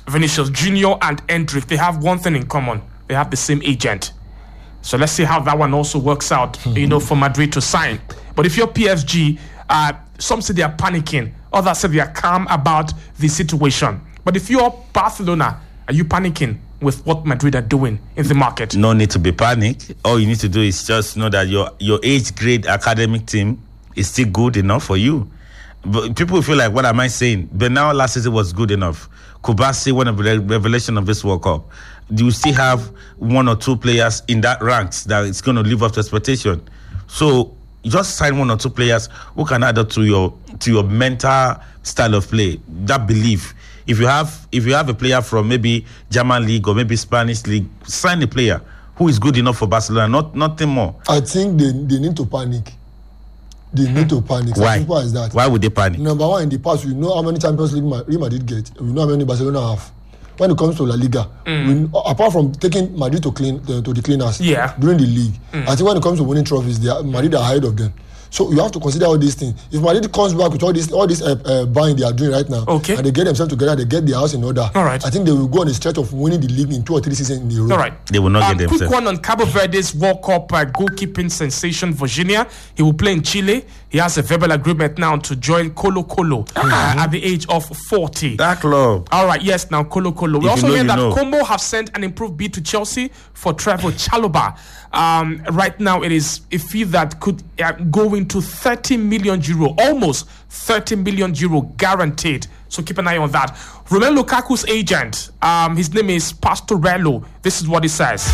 [SPEAKER 1] Vinicius Junior and Endrick, they have one thing in common. They have the same agent. So let's see how that one also works out, mm-hmm. you know, for Madrid to sign. But if you're P S G, uh, some say they are panicking. Others say they are calm about the situation. But if you're Barcelona, are you panicking with what Madrid are doing in the market?
[SPEAKER 2] No need to be panicked. All you need to do is just know that your your age grade academic team is still good enough for you. But people feel like, what am I saying? Bernal last season was good enough. Kubasi, one of the revelation of this World Cup. Do you still have one or two players in that ranks that it's going to live up to expectation? So you just sign one or two players who can add up to your to your mental style of play, that belief. If you have if you have a player from maybe German league or maybe Spanish league, sign a player who is good enough for Barcelona, not nothing more.
[SPEAKER 3] I think they, they need to panic. They need to panic.
[SPEAKER 2] Why?
[SPEAKER 3] Simple as that.
[SPEAKER 2] Why would they panic?
[SPEAKER 3] Number one, in the past, we know how many Champions League Real Madrid get. We know how many Barcelona have. When it comes to La Liga, mm. we, apart from taking Madrid to clean uh, to the cleaners
[SPEAKER 1] yeah.
[SPEAKER 3] during the league,
[SPEAKER 1] mm.
[SPEAKER 3] I think when it comes to winning trophies, they are, Madrid are ahead of them. So you have to consider all these things. If Madrid comes back with all this, all this uh, uh, buying they are doing right now,
[SPEAKER 1] okay.
[SPEAKER 3] and they get themselves together, they get their house in order.
[SPEAKER 1] All right.
[SPEAKER 3] I think they will go on a stretch of winning the league in two or three seasons in a row.
[SPEAKER 1] All right.
[SPEAKER 2] They will not
[SPEAKER 1] um,
[SPEAKER 2] get themselves.
[SPEAKER 1] Quick one on Cabo Verde's World Cup uh, goalkeeping sensation, Virginia. He will play in Chile. He has a verbal agreement now to join Colo Colo mm-hmm. uh, at the age of forty.
[SPEAKER 2] That club.
[SPEAKER 1] All right, yes, now Colo Colo. We
[SPEAKER 2] If
[SPEAKER 1] also
[SPEAKER 2] you know,
[SPEAKER 1] hear
[SPEAKER 2] you
[SPEAKER 1] that
[SPEAKER 2] know.
[SPEAKER 1] Como have sent an improved bid to Chelsea for Trevor Chalobah. Um, right now, it is a fee that could uh, go into thirty million euro, almost thirty million euro guaranteed. So keep an eye on that. Romelu Lukaku's agent, um, his name is Pastorello. This is what he says.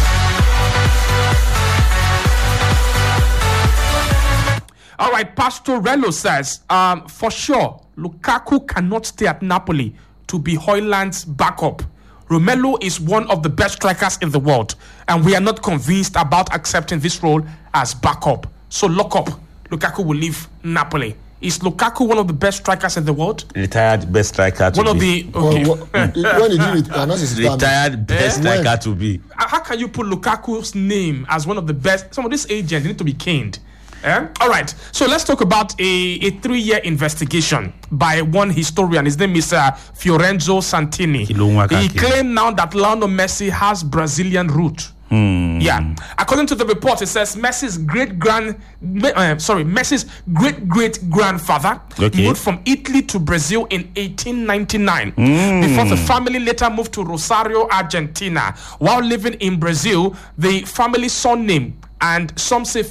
[SPEAKER 1] All right, Pastorello says, um, for sure, Lukaku cannot stay at Napoli to be Højlund's backup. Romelu is one of the best strikers in the world, and we are not convinced about accepting this role as backup. So lock up. Lukaku will leave Napoli. Is Lukaku one of the best strikers in the world?
[SPEAKER 2] Retired best striker to
[SPEAKER 1] One of
[SPEAKER 2] be.
[SPEAKER 1] the... Okay.
[SPEAKER 3] Well, well, when did it announce his retirement?
[SPEAKER 2] Retired best
[SPEAKER 1] Eh?
[SPEAKER 2] striker to be.
[SPEAKER 1] How can you put Lukaku's name as one of the best? Some of these agents need to be caned. Eh? All right, so let's talk about a, a three-year investigation by one historian. His name is uh, Fiorenzo Santini. He claimed now that Lionel Messi has Brazilian root.
[SPEAKER 2] Hmm.
[SPEAKER 1] Yeah, according to the report, it says Messi's great grand, uh, sorry, Messi's great great grandfather
[SPEAKER 2] Okay.
[SPEAKER 1] moved from Italy to Brazil in eighteen ninety-nine.
[SPEAKER 2] Mm.
[SPEAKER 1] Before the family later moved to Rosario, Argentina. While living in Brazil, the family surname and some say